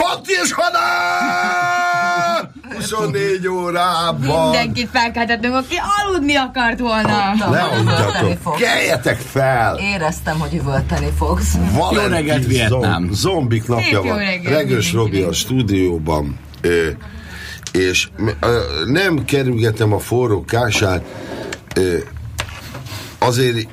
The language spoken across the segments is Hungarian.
6 és hadár! 24 órában! Mindenkit felkeltettünk, aki aludni akart volna. Lealudjatok! Keljetek fel! Éreztem, hogy üvölteni fogsz. Jó reggelt, Vietnám! Zombik napja van. Regős Robi a stúdióban. És nem kerülgetem a forró kását. Azért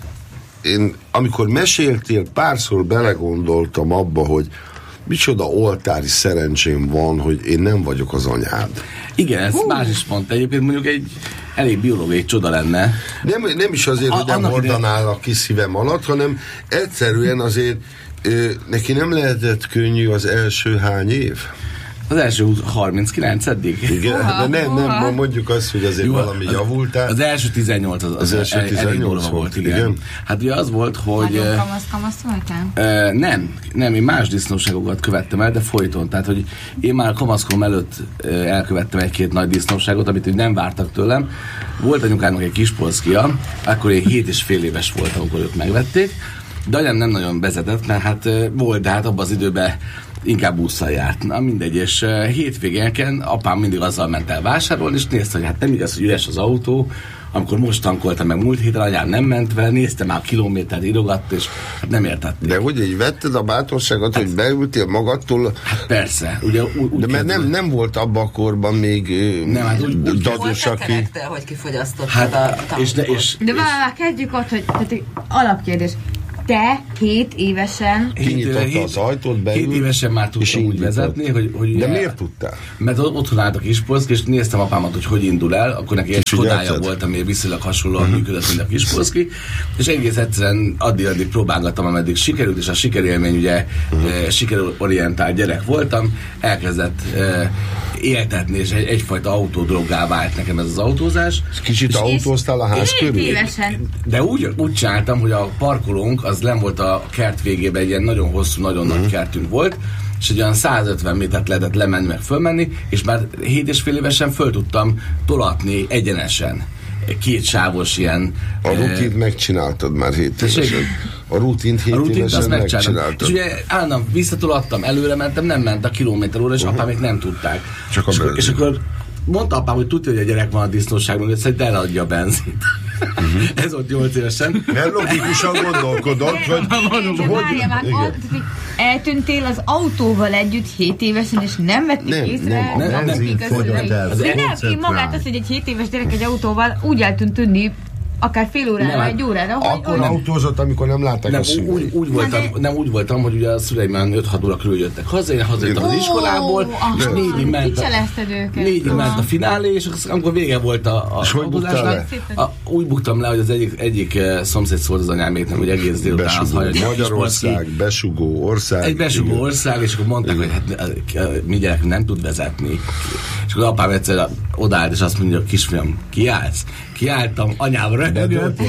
én, amikor meséltél, párszor belegondoltam abba, hogy micsoda oltári szerencsém van, hogy én nem vagyok az anyád. Igen, ezt más is mondta. Egyébként mondjuk egy elég biológiai csoda lenne. Nem is azért, hogy nem hordanál a kis szívem alatt, hanem egyszerűen azért neki nem lehetett könnyű az első hány év? Az első 39 eddig. Igen, de nem, mondjuk azt, hogy azért jó, valami javultál. Az első 18 az első 18 volt, igen. Hát ugye az volt, hogy... Nagyon kamasz voltál? Nem, én más disznóságokat követtem el, de folyton. Tehát, hogy én már a kamaszkorom előtt elkövettem egy-két nagy disznóságot, amit nem vártak tőlem. Volt anyukának egy kispolszkia, akkor én 7,5 éves voltam, amikor ők megvették. De anyám nem nagyon vezetett, mert hát volt, de hát abban az időben inkább busszal járt. Na mindegy, és hétvégénken apám mindig azzal ment el vásárolni, és nézte, hogy hát nem igaz, hogy üres az autó. Amikor most tankoltam meg múlt héten, anyám nem ment vele, nézte már kilométert, írogatt, és hát nem értették. De hogy így vetted a bátorságot, hogy beültél magadtól? Hát persze. Ugye, de mert nem volt abban a korban még dadus, aki... hogy kifogyasztottad a tankot. De kezdjük ott, hogy alapkérdés. Te 7 évesen... Kinyitotta az ajtót, beült. 7 évesen már tudtam úgy vezetni, hogy de miért tudtál? Mert otthon állt a Kispolszki, és néztem apámat, hogy indul el, akkor neki egy Skodája volt, ami viszonylag hasonlóan működött, mint a Kispolszki, és egész egyszerűen addig próbálgattam, ameddig sikerült, és a sikerélmény, ugye sikerorientált gyerek voltam, elkezdett éltetni, és egyfajta autódroggá vált nekem ez az autózás. Kicsit autóztál a ház körül? De úgy csináltam, hogy a parkolónk az nem volt a kert végében, egy ilyen nagyon hosszú, nagyon nagy kertünk volt, és egy olyan 150 métert lehetett lemenni, meg fölmenni, és már 7,5 évesen föl tudtam tolatni egyenesen. 2 sávos ilyen... A rutint megcsináltad már 7 évesen. A rutint 7 évesen megcsináltad. És ugye állandóan visszatolattam, előre mentem, nem ment a kilométer-óra, és apám még nem tudták. És akkor mondta apám, hogy tudja, hogy a gyerek van a disznóságban, hogy szerintem eladja a benzint. Ez ott 8 évesen. Mert logikusan gondolkodott, hogy... Eltűntél az autóval együtt 7 évesen, és nem vették észre? Nem fogyott el. Mindenki magát az, hogy egy 7 éves gyerek egy autóval úgy el tűnt tűnni, akár fél órára, egy órára. Akkor autózott, amikor nem látták a szülők. Úgy voltam, hogy ugye a szüleim már 5-6 óra körül jöttek haza, én hazajöttem az iskolából, és 4-ig ment a finálé, és amikor vége volt a autózásnak, úgy buktam le, hogy az egyik szomszéd szólt az anyáméknek, hogy egész délután az hajad. Magyarország, besugó ország. Egy besugó ország, és akkor mondták, hogy hát mi gyerek nem tud vezetni. És akkor apám egyszer odaállt, és azt mondja, hogy kisfiam, kiállsz? Kiálltam, anyám röhögött.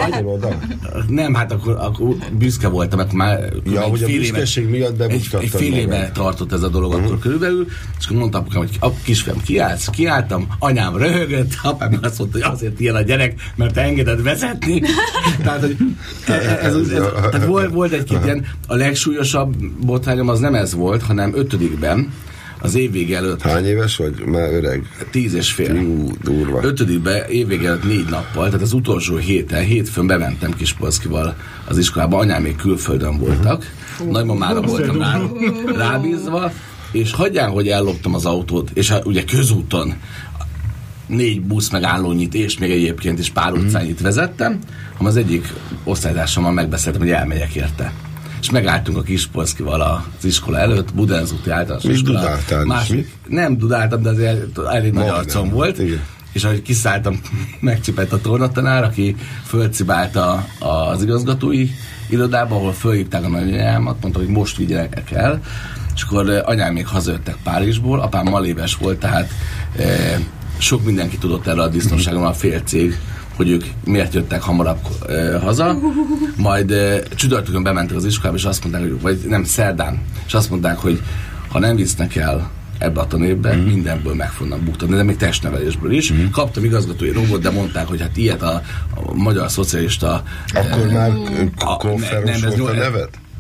Nem, hát akkor büszke voltam, akkor már hogy a büszkeség miatt bemutattad egy fél éve tartott ez a dolog akkor körülbelül, és akkor mondtam apukám, hogy kisfiam, kiállsz? Kiálltam, anyám röhögött, apám azt mondta, hogy azért ilyen a gyerek, mert te engeded vezetni. Tehát, hogy tehát volt egy-két ilyen, a legsúlyosabb botrányom az nem ez volt, hanem 5-ben, az évvége előtt. Hány éves vagy? Már öreg. 10,5. Durva. 5-ben évvége előtt 4 nappal, tehát az utolsó hétfőn bementem Kispolszkival az iskolába, anyám még külföldön voltak. Nagymamára voltam rábízva, és hagyján, hogy elloptam az autót, és ugye közúton 4 busz megállónyit, és még egyébként is pár utcányit vezettem, hanem az egyik osztálytársammal megbeszéltem, hogy elmegyek érte. És megálltunk a Kispolszkival az iskola előtt, Budenz úti általános iskola. Nem dudáltam, de azért elég nagy arcom volt. Igen. És ahogy kiszálltam, megcsipett a tornatanár, aki fölcibálta az igazgatói irodába, ahol fölhívták a nagyanyámat, mondta, hogy most vigyenek el. És akkor anyám még hazajöttek Párizsból, apám maléves volt, tehát sok mindenki tudott erről a disznóságról, a félcég, hogy ők miért jöttek hamarabb haza, majd csütörtökön bementek az iskolába, és azt mondták, hogy, vagy nem, szerdán, és azt mondták, hogy ha nem visznek el ebbe a tanévben, mindenből meg fognak buktatni, de még testnevelésből is. Kaptam igazgatói robot, de mondták, hogy hát ilyet a magyar szocialista... Akkor már konferos volt a nevet?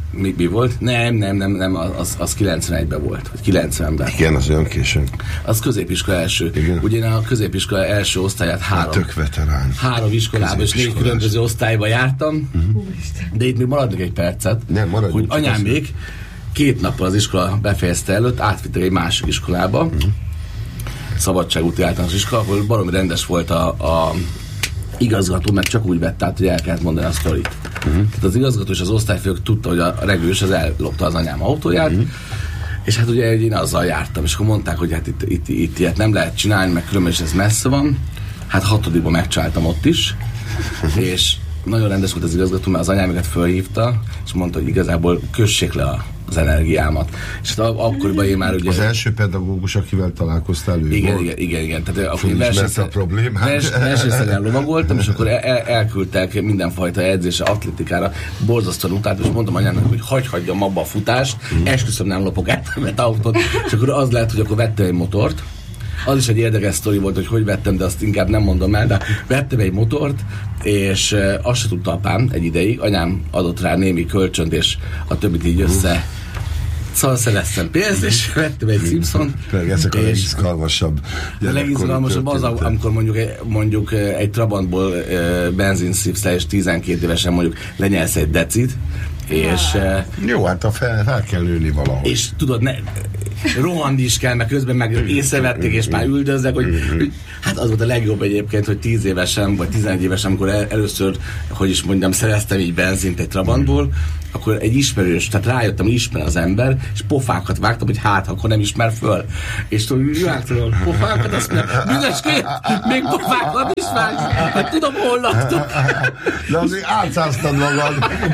mi volt? Nem, az 91-ben volt, vagy 90-ben. Igen, az olyan későn. Az középiskola első. Igen. Ugye én a középiskola első osztályát három iskolában és 4 különböző osztályba jártam, de itt még maradnak egy percet, hogy anyámék 2 nappal az iskola befejezte előtt átvittek egy másik iskolába, Szabadságúti általános iskola, ahol baromi rendes volt a igazgató, meg csak úgy vett át, hogy el kellett mondani a sztorit. Tehát az igazgató és az osztályfők tudta, hogy a Regős az ellopta az anyám autóját, és hát ugye én azzal jártam, és akkor mondták, hogy hát itt ilyet nem lehet csinálni, meg különben is ez messze van. Hát 6-ban megcsináltam ott is, és nagyon rendes volt az igazgató, mert az anyámikat fölhívta, és mondta, hogy igazából kössék le az energiámat. És hát akkoriban én már ugye... Az első pedagógus, akivel találkoztál, ő igen. Tehát akkor ismerte a problémát. Versenyszerűen lovagoltam, és akkor elküldtek mindenfajta edzésre, atlétikára, borzasztóan utáltam, és mondtam anyámnak, hogy hagyjam abba a futást, esküszöm nem lopok át a autót, és akkor az lehet, hogy akkor vettem egy motort. Az is egy érdekes sztori volt, hogy vettem, de azt inkább nem mondom el, de vettem egy motort, és azt se tudta apám egy ideig, anyám adott rá némi kölcsönt, és a többit így össze szereztem pénzt, és vettem egy Simpson. Ezek a legizgalmasabb. A legizgalmasabb az, amikor mondjuk egy Trabantból benzinszívsz le, és 12 évesen mondjuk lenyelsz egy decit, és... Jó, hát fel kell nőni valahol. És tudod, rohanni is kell, mert közben meg észrevették, és már üldözzek, hogy hát az volt a legjobb egyébként, hogy 10 évesen, vagy 11 évesen, amikor először, hogy is mondjam, szereztem így benzint egy Trabantból, akkor egy ismerős, tehát rájöttem, hogy ismer az ember, és pofákat vágtam, hogy hát, akkor nem ismer föl. És tudod, vágtam a pofákat, azt mondja, büdöskét, még pofákat is vágsz, hát tudom, hol laktok. De azért átszáztad magad.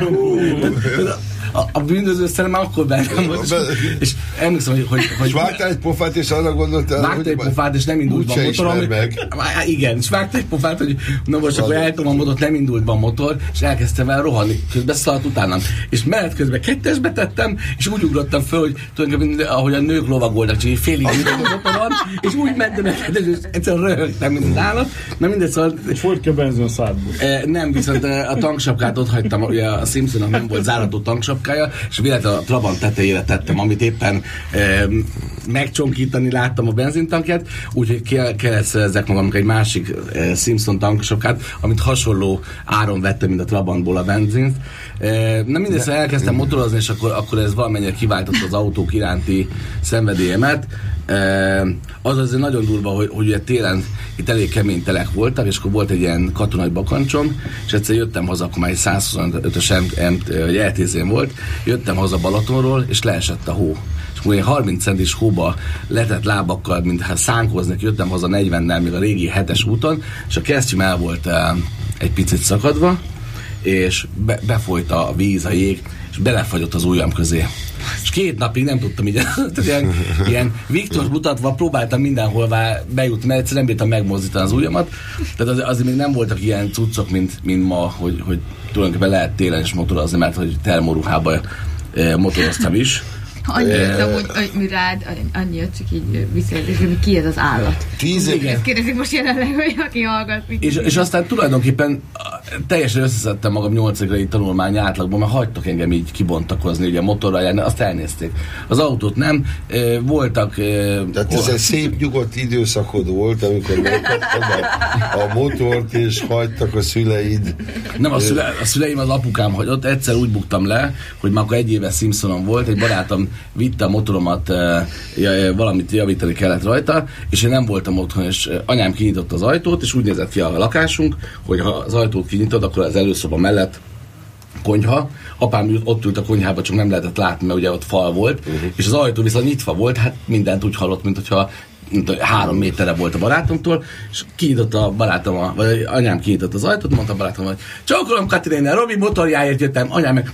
A bűnöző szerem már akkor bennem volt, és emlékszem, hogy és vágtál egy pofát, és arra gondoltál, vágtál egy pofát, és nem indult be a motor, igen, és vágtál egy pofát, hogy na most akkor eltom a motot, nem indult be a motor, és elkezdtem el rohanni, közben szaladt utánam. És menet közben 2-esbe tettem, és úgy ugrottam föl, hogy tulajdonképpen, ahogy a nők lovagolnak, csak félig a motoron, és úgy mentem el, és egyszerűen röhögtem, mint az állat. Na mindegy, szóval... Folyt ki a benzin a szádból. Nem, viszont a tanksapkát ott hagytam, ugye a Simpsonnak nem volt zárató tanksapkája, és véletlenül a Trabant tetejére tettem, amit éppen megcsonkítani láttam a benzintankját, úgyhogy kellett szerezzek magamnak egy másik Simpson tanksapkát, amit hasonló áron vettem, mint a Trabantból a benzint. Na mindezt elkezdtem motorozni, és akkor ez valamennyire kiváltotta az autók iránti szenvedélyemet. Az azért nagyon durva, hogy ugye télen itt elég kemény telek voltak, és akkor volt egy ilyen katonai bakancsom, és egyszer jöttem haza, akkor már egy 125-ös LTZ-n volt, jöttem haza Balatonról, és leesett a hó. És akkor egy 30 centis hóba letett lábakkal, mintha szánkoznak, jöttem haza 40-nel, még a régi 7-es úton, és a kesztyűm el volt egy picit szakadva, és befolyt a víz, a jég, és belefagyott az ujjam közé. És 2 napig nem tudtam így, ilyen Viktor mutatva próbáltam mindenhol bejutni, mert egyszerűen nem bírtam megmozdítani az ujjamat. Tehát azért még nem voltak ilyen cuccok, mint ma, hogy tulajdonképpen lehet télen is motorozni, mert hogy termoruhában motoroztam is. Annyi hogy rád, annyi csak így visszajelzés, hogy ki ez az állat. 10 év. Kérdezik most jelenleg, hogy aki hallgat. És aztán tulajdonképpen teljesen összeszedtem magam 8. tanulmány átlagban, mert hagytak engem így kibontakozni, ugye motorral járni, azt elnézték. Az autót nem, voltak... Tehát ez egy szép nyugodt időszakod volt, amikor megkaptad a motort, és hagytak a szüleid. Nem, a szüleim az apukám hagyott, egyszer úgy buktam le, hogy már akkor 1 éve Simpsonon volt, egy barátom vitte a motoromat, valamit javítani kellett rajta, és én nem voltam otthon, és anyám kinyitotta az ajtót, és úgy nézett ki a lakásunk, hogy ha az ajtót kinyitod, akkor az előszoba mellett konyha, apám ott ült a konyhába, csak nem lehetett látni, mert ugye ott fal volt, és az ajtó viszont nyitva volt, hát mindent úgy hallott, mint hogyha 3 méterre volt a barátomtól, és kinyitotta a barátom, vagy anyám kinyitott az ajtót, mondta a barátom, hogy csókolom Katrinénel, Robi motorjáért jöttem, anyám meg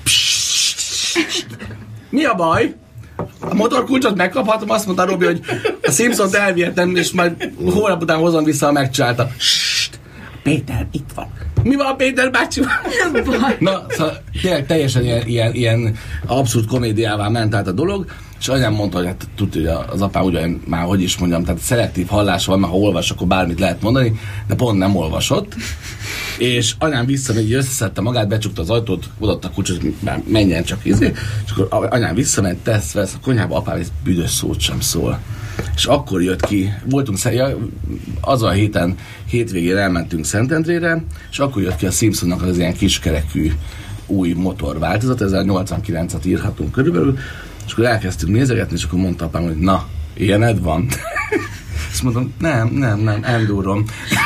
mi a baj? A motorkulcsot megkaphatom, azt mondta Robi, hogy a Simpsont elvihetem, és majd hónap után hozom vissza, ha megcsinálta. Péter, itt van. Mi van, Péter bácsi? Na, szóval teljesen ilyen abszurd komédiává ment át a dolog, és anyám mondta, hogy hát tudja, hogy az apám ugye már, hogy is mondjam, tehát szelektív hallás van, mert ha olvas, akkor bármit lehet mondani, de pont nem olvasott. És anyám visszamegy, összeszedte magát, becsukta az ajtót, odaadta a kulcsot, hogy menjen csak és akkor anyám visszament, tesz a konyhába, apám egy büdös szót sem szól. És akkor jött ki, voltunk azon a hétvégén elmentünk Szentendrére, és akkor jött ki a Simpsonnak az ilyen kiskerekű új motorváltozat, 1089-et írhatunk körülbelül, és akkor elkezdtünk nézegetni, és akkor mondta apám, hogy na, ilyened van? Ezt mondom, nem, Endurom.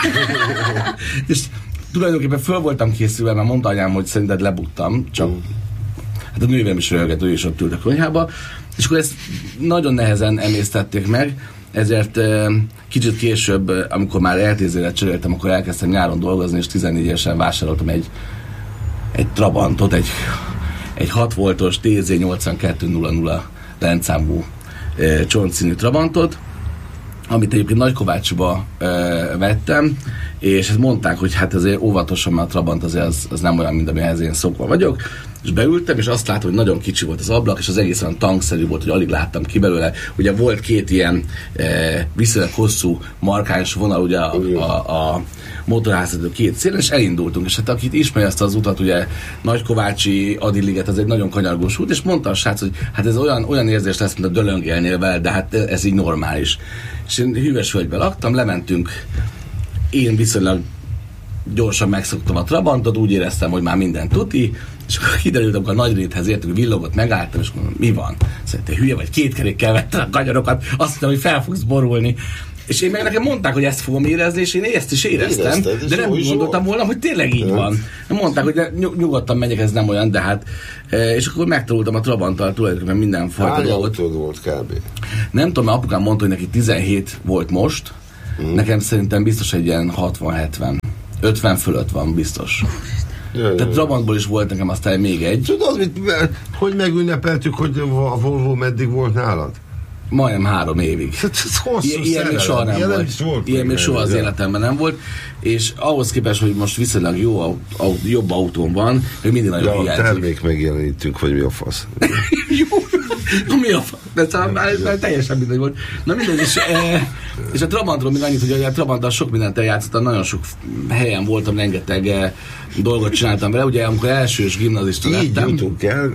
És tulajdonképpen föl voltam készülve, mert mondta anyám, hogy szerinted lebuktam, csak hát a nővérem is röhögett, ő is ott ült a konyhába, és akkor ezt nagyon nehezen emésztették meg, ezért kicsit később, amikor már LTZ-re cseréltem, akkor elkezdtem nyáron dolgozni, és 14 évesen vásároltam egy Trabantot, egy 6 voltos TZ8200 rendszámú csontszínű Trabantot, amit egyébként Nagykovácsba vettem, és mondták, hogy hát azért óvatosan, mert a Trabant azért az nem olyan, mint amihez én szokva vagyok, és beültem, és azt látom, hogy nagyon kicsi volt az ablak, és az egész olyan tankszerű volt, hogy alig láttam ki belőle. Ugye volt két ilyen viszonylag hosszú, markáns vonal ugye a motorházató két szélen, és elindultunk, és hát akit ismeri ezt az utat, ugye Nagykovácsi, Adilliget, az egy nagyon kanyargós út, és mondta a srác, hogy hát ez olyan érzés lesz, mint a dölöngélnél vele, de hát ez így normális. És én Hűvösvölgyben laktam, lementünk, én viszonylag gyorsan megszoktam a Trabantot, úgy éreztem, hogy már minden tuti, és akkor kiderült, amikor a Nagyréthez értünk, villogott, megálltam, és mondom, mi van? Szerintem hülye vagy, 2 kerékkel vettem a kanyarokat, azt hittem, hogy fel fogsz borulni. És én meg nekem mondták, hogy ezt fogom érezni, és én ezt is éreztem, de nem gondoltam volna, hogy tényleg így van. Mondták, hogy nyugodtan megyek, ez nem olyan, de hát... És akkor megtanultam a Trabanttal tulajdonképpen mindenfajta dolgot. Hány volt kb? Nem tudom, mert apukám mondta, hogy neki 17 volt most, nekem szerintem biztos egy ilyen 60-70. 50 fölött van biztos. Tehát Trabantból is volt nekem aztán még egy. Tudod, hogy megünnepeltük, hogy a Volvo meddig volt nálad? Majdnem 3 évig. Ilyen még soha nem volt. Ilyen még soha az életemben nem volt. És ahhoz képest, hogy most viszonylag jobb autón van, hogy mindig nagyon hiányzik. Ja, termék megjelenítünk, vagy mi a fasz? Mi a fasz? De már teljesen mindegy volt. Na mindegy, és a Trabantról még annyit, hogy a Trabanttal sok mindent eljátszottam, nagyon sok helyen voltam, rengeteg dolgot csináltam vele. Ugye amikor elsős gimnazista lettem... Így jutunk el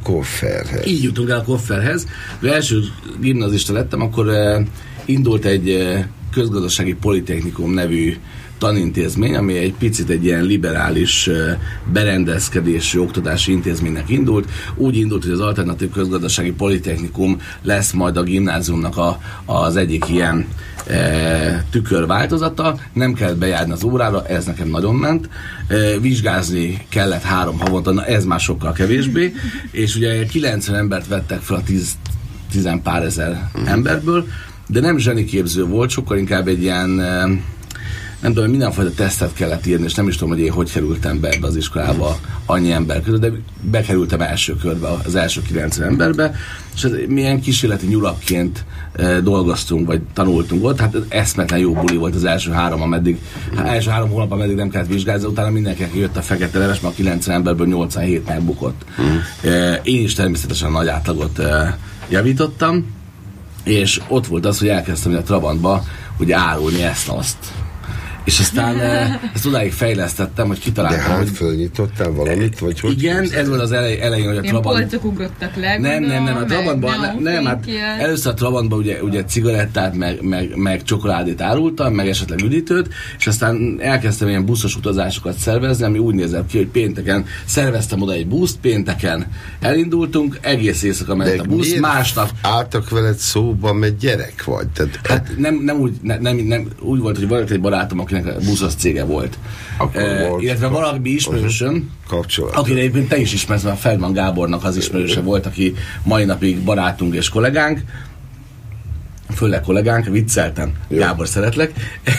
a Kofferhez. Első gimnazista lettem, akkor indult egy közgazdasági politechnikum nevű tanintézmény, ami egy picit egy ilyen liberális berendezkedési oktatási intézménynek indult. Úgy indult, hogy az alternatív közgazdasági politechnikum lesz majd a gimnáziumnak az egyik ilyen tükörváltozata. Nem kellett bejárni az órára, ez nekem nagyon ment. Vizsgázni kellett 3 havonta, na ez már sokkal kevésbé. És ugye 90 embert vettek fel a 10 pár ezer emberből, de nem zseniképző volt, sokkal inkább egy ilyen nem tudom, mindenfajta tesztet kellett írni, és nem is tudom, hogy én hogy kerültem be ebbe az iskolába annyi ember között, de bekerültem első körbe, az első 90 emberbe, és milyen kísérleti nyulakként dolgoztunk, vagy tanultunk ott, hát eszmetlen jó buli volt az első 3 hónap, ameddig nem kellett vizsgázni, utána mindenkinek jött a fekete leves, mert a 90 emberből 87 megbukott. Én is természetesen nagy átlagot javítottam, és ott volt az, hogy elkezdtem a Trabantba ugye árulni ezt-azt. És aztán ezt odáig fejlesztettem, hogy kitaláltam, de hát fölnyitottál valamit, vagy hogy? Igen, ez volt az elején, hogy a Trabant... Ilyen polcok ugrottak le, Nem, a Trabantban, hát először a Trabantban ugye cigarettát, meg csokoládét árultam, meg esetleg üdítőt, és aztán elkezdtem ilyen buszos utazásokat szervezni, ami úgy nézett ki, hogy pénteken szerveztem oda egy buszt, pénteken elindultunk, egész éjszaka ment a busz, másnap... Álltak veled szóba, mert gyerek vagy? Tehát... Hát nem úgy volt, hogy volt egy barátom, akinek a buszos cége volt. Illetve valami ismerősöm, akire egyébként te is ismersz, mert Feldman Gábornak az ismerőse volt, aki mai napig barátunk és kollégánk, főleg kollégánk, vicceltem, Gábor, szeretlek,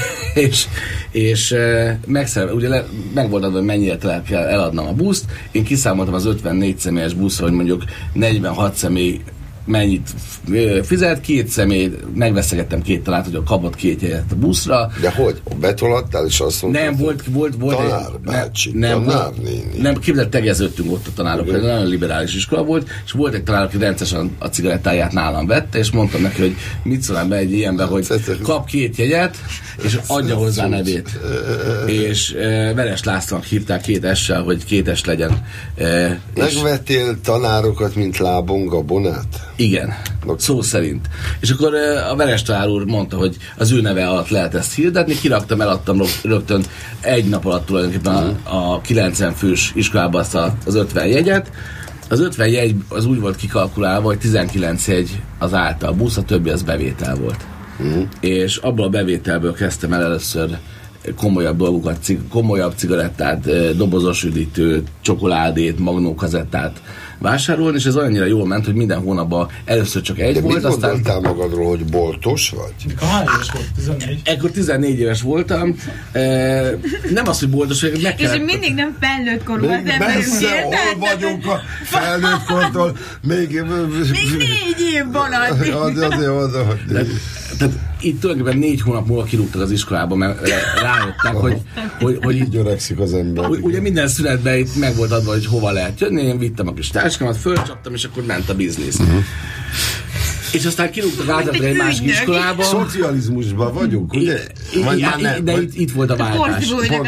és ugye meg volt adva, hogy mennyire kell eladnom a buszt, én kiszámoltam az 54 személyes buszra, hogy mondjuk 46 személy mennyit fizet, 2 személy, megveszegettem 2 tanárt, hogy kapott 2 jegyet a buszra. De hogy? Betoladtál, és azt mondtad? Nem, volt tanár, bácsi, tanár néni. Nem, képzeld, tegeződtünk ott a tanárok, egy nagyon liberális iskola volt, és volt egy tanár, aki rendszeresen a cigarettáját nálam vette, és mondtam neki, hogy mit szólám be egy ilyenbe, hogy kap 2 jegyet, és adja hozzá nevét. És Veres Lászlónak hívták 2 S-sel, hogy 2 S legyen. Megvettél tanárokat, mint lábon gabonát? Igen, szó szerint. És akkor a Veres tanár úr mondta, hogy az ő neve alatt lehet ezt hirdetni, kiraktam, eladtam rögtön egy nap alatt tulajdonképpen a 90 fős iskolába azt az 50 jegyet. Az 50 jegy az úgy volt kikalkulálva, hogy 19 jegy az által a busz, a többi az bevétel volt. És abból a bevételből kezdtem el először komolyabb dolgokat, komolyabb cigarettát, dobozos üdítőt, csokoládét, magnókazettát vásárolni, és ez annyira jól ment, hogy minden hónapban először csak egy de volt. De mit gondoltál magadról, hogy boltos vagy? Hány éves volt? 14? Ekkor 14 éves voltam. Nem az, hogy boltos vagyok, meg kellett... És mindig nem felnőtt korú az emberünk. Messze, hol vagyunk a felnőtt kortól? Még 4 év van addig. Tehát itt tulajdonképpen 4 hónap múlva kirúgtak az iskolába, mert rájöttek, hogy így öregszik az ember. Ugye minden szünetben itt meg volt adva, hogy hova lehet jönni, én vittem a kis táskámat, fölcsaptam, és akkor ment a biznisz. És aztán kirúgtak átadra egy másik iskolába. Szocializmusban vagyunk, ugye? De itt volt a váltás.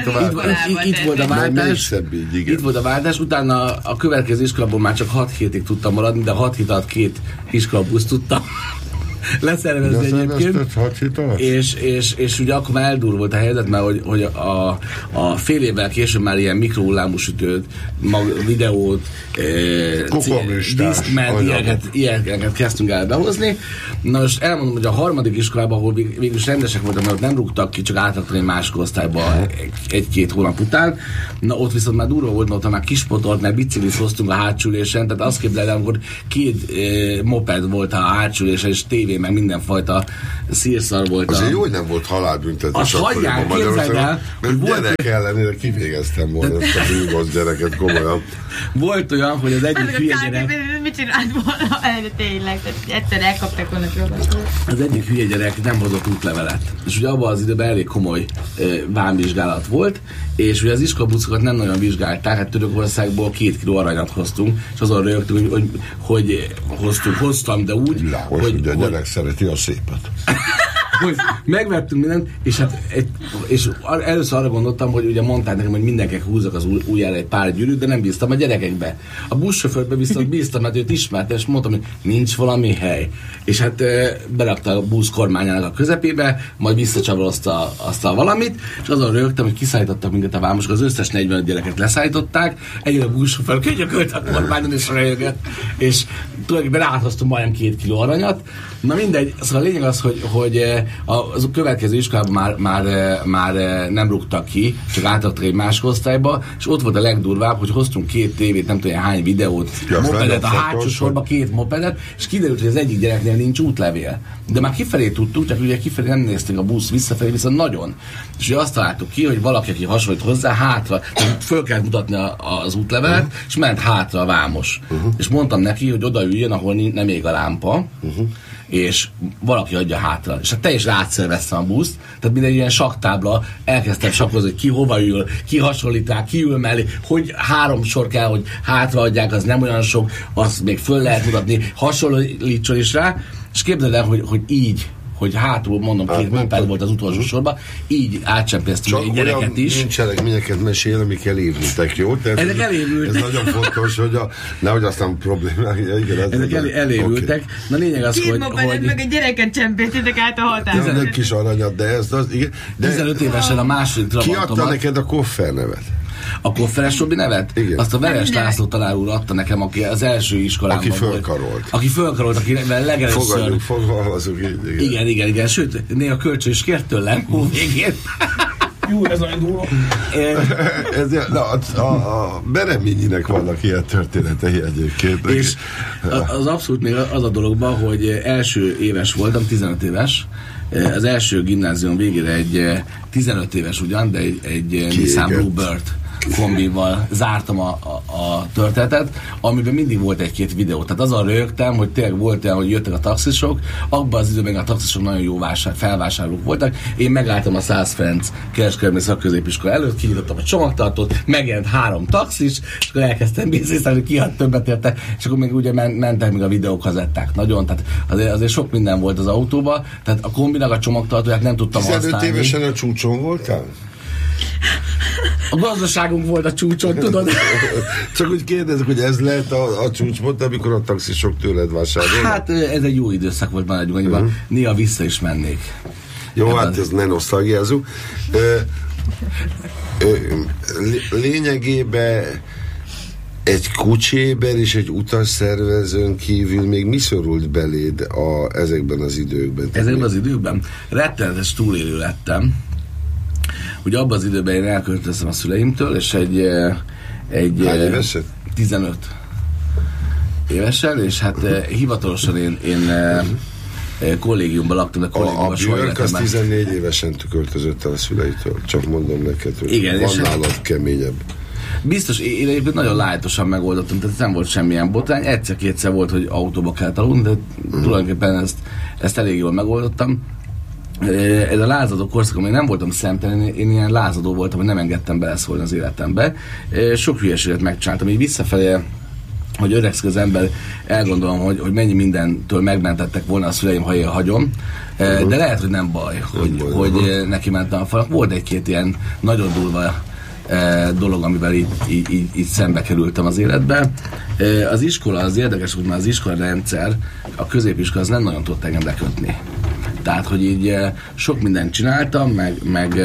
Itt volt a váltás, utána a következő iskolából már csak 6 hétig tudtam maradni, de 6 hét alatt 2 iskolabusz tudtam leszervezni egyébként. És ugye akkor már eldurult a helyzet, mert hogy a fél évvel később már ilyen mikrohullámosütőt, videót, diszkment, ilyeneket kezdtünk el behozni. Na most elmondom, hogy a harmadik iskolában, ahol végülis rendesek voltak, mert ott nem rúgtak ki, csak átadtak egy másik osztályba 1-2 hónap után. Na ott viszont már durva volt, mert ott már kispotolt, mert biciklizhoztunk a hátsülésen, tehát azt képzeld el, amikor 2 moped volt a hátsülésen, és tévé, meg mindenfajta szírszar volt. Azért jó, hogy nem volt halálbüntetés akkoriban Magyarországon, mert gyerek ellenére kivégeztem volna ezt a bűngosz gyereket komolyan. Volt olyan, hogy az egyik hülye gyerek... Mit csinált volna? Tényleg, egyszer elkaptak volna jogat. Az egyik hülye gyerek nem hozott útlevelet. És ugye abban az időben elég komoly vámvizsgálat volt, és ugye az iskolabuszokat nem nagyon vizsgálták, hát Törökországból 2 kiló aranyat hoztunk, és azon rögtünk, hogy hoztam, de úgy, hogy a gyerek szereti a szépet. Hogy megvettünk mindent, és először arra gondoltam, hogy ugye mondták nekem, hogy mindenkinek húzzak az ujjára egy pár gyűrűt, de nem bíztam a gyerekekbe. A buszsofőrbe viszont bíztam, mert őt ismerte, és mondtam, hogy nincs valami hely. És hát berakta a busz kormányának a közepébe, majd visszacsavarodta azt a valamit, és azon rögtem, hogy kiszállítottak minket a vámosok, az összes 45 gyereket leszállították, egyre a buszsofőr könyökölt a kormányon, és röhögött, és tulajdonképpen áthoztam majdnem 2 kiló aranyat. Na mindegy, szóval a lényeg az, hogy a következő iskolában már nem rúgtak ki, csak átadtak egy másik osztályba, és ott volt a legdurvább, hogy hoztunk 2 tévét, nem tudom hány videót, mopedet, a hátsó sorba 2 mopedet, és kiderült, hogy az egyik gyereknél nincs útlevél. De már kifelé tudtuk, csak ugye kifelé nem néztünk a busz, visszafelé viszont nagyon. És ugye azt találtuk ki, hogy valaki, aki hasonlít hozzá, hátra, föl kell mutatni az útlevelet, és ment hátra a vámos. És mondtam neki, hogy odaüljön, ahol nem ég a lámpa, és valaki adja hátra. És hát teljesen átszerveztem a buszt, tehát minden ilyen sakktábla, elkezdtem sakkozni, hogy ki hova ül, ki hasonlít rá, ki ül mellé, hogy 3 sor kell, hogy hátraadják, az nem olyan sok, azt még föl lehet mutatni, hasonlítson is rá, és képzeld el, hogy így, hogy hátul, mondom, 2 moped volt az utolsó sorban, így átcsempésztünk egy gyereket is. Nincs eredményeket mesél, amik elévültek, jó? Ezek elévültek. Ez nagyon fontos, hogy nehogy aztán problémák. Ezek elévültek. Okay. Na lényeg az, hogy meg egy gyereket csempésztétek át a határon. 15 kis aranyat, de ez az, igen. 15 évesen a második Trabantomat. Ki adta neked a Koffer nevet? A Kofferes Robi nevet? Igen. Azt a Veres László tanár úr adta nekem, aki az első iskolában volt. Aki fölkarolt, aki legelőször... Fogalmazunk így. Igen. Sőt, néha kölcsön is kért tőlem végén. Jó, ez nagyon durva. A Bereményinek vannak ilyen történetei egyébként. És az abszolút még az a dologban, hogy első éves voltam, 15 éves, az első gimnázium végére egy 15 éves ugyan, de egy Nissan Bluebird kombival zártam a történetet, amiben mindig volt egy-két videó. Tehát azon rögtem, hogy tényleg volt olyan, hogy jöttek a taxisok, abban az időben a taxisok nagyon jó felvásárlók voltak. Én megálltam a Szász Ferenc kereskedelmi szakközépiskola előtt, kinyitottam a csomagtartót, megjelent 3 taxis, és akkor elkezdtem bizonyítani, hogy ki ad többet érte, és akkor még ugye mentek még a videókazetták nagyon, tehát azért sok minden volt az autóban, tehát a kombinak a csomagtartóját nem tudtam használni. 15 évesen a csúcson voltál? A gazdaságunk volt a csúcson, tudod? Csak úgy kérdezek, hogy ez lehet a csúcspont, amikor a taxisok tőled vásárolnak? Hát ez egy jó időszak volt már annyiban, néha vissza is mennék. Jó, hát ez ne nosztalgiázunk. Lényegében egy kucséber és egy utasszervezőn kívül még mi szorult beléd ezekben az időkben? Ezekben az időkben? Rettenetes túlélő lettem. Ugye abban az időben én elköltöztem a szüleimtől, és egy hány évesen? 15 évesen, és hát hivatalosan én kollégiumban laktam, de kollégiumban soha Björk az 14 évesen költözött el a szüleitől. Csak mondom neked, hogy igen, van nálad keményebb. Biztos, én egyébként nagyon lájtosan megoldottam, tehát nem volt semmilyen botrány. Egyszer-kétszer volt, hogy autóba kellett aludni, de tulajdonképpen ezt elég jól megoldottam. Ez a lázadó korszak, amely nem voltam szemtelen, én ilyen lázadó voltam, hogy nem engedtem beleszólni az életembe. Sok hülyeséget megcsináltam, így visszafelé, hogy öregszik az ember, elgondolom, hogy mennyi mindentől megmentettek volna a szüleim, ha én hagyom. De lehet, hogy nem baj, hogy neki mentem a falak. Volt egy-két ilyen nagyon durva dolog, amivel így szembe kerültem az életbe. Az iskola, az érdekes, hogy már az iskola rendszer, a középiskola az nem nagyon tudott engem lekötni. Tehát, hogy így sok mindent csináltam, meg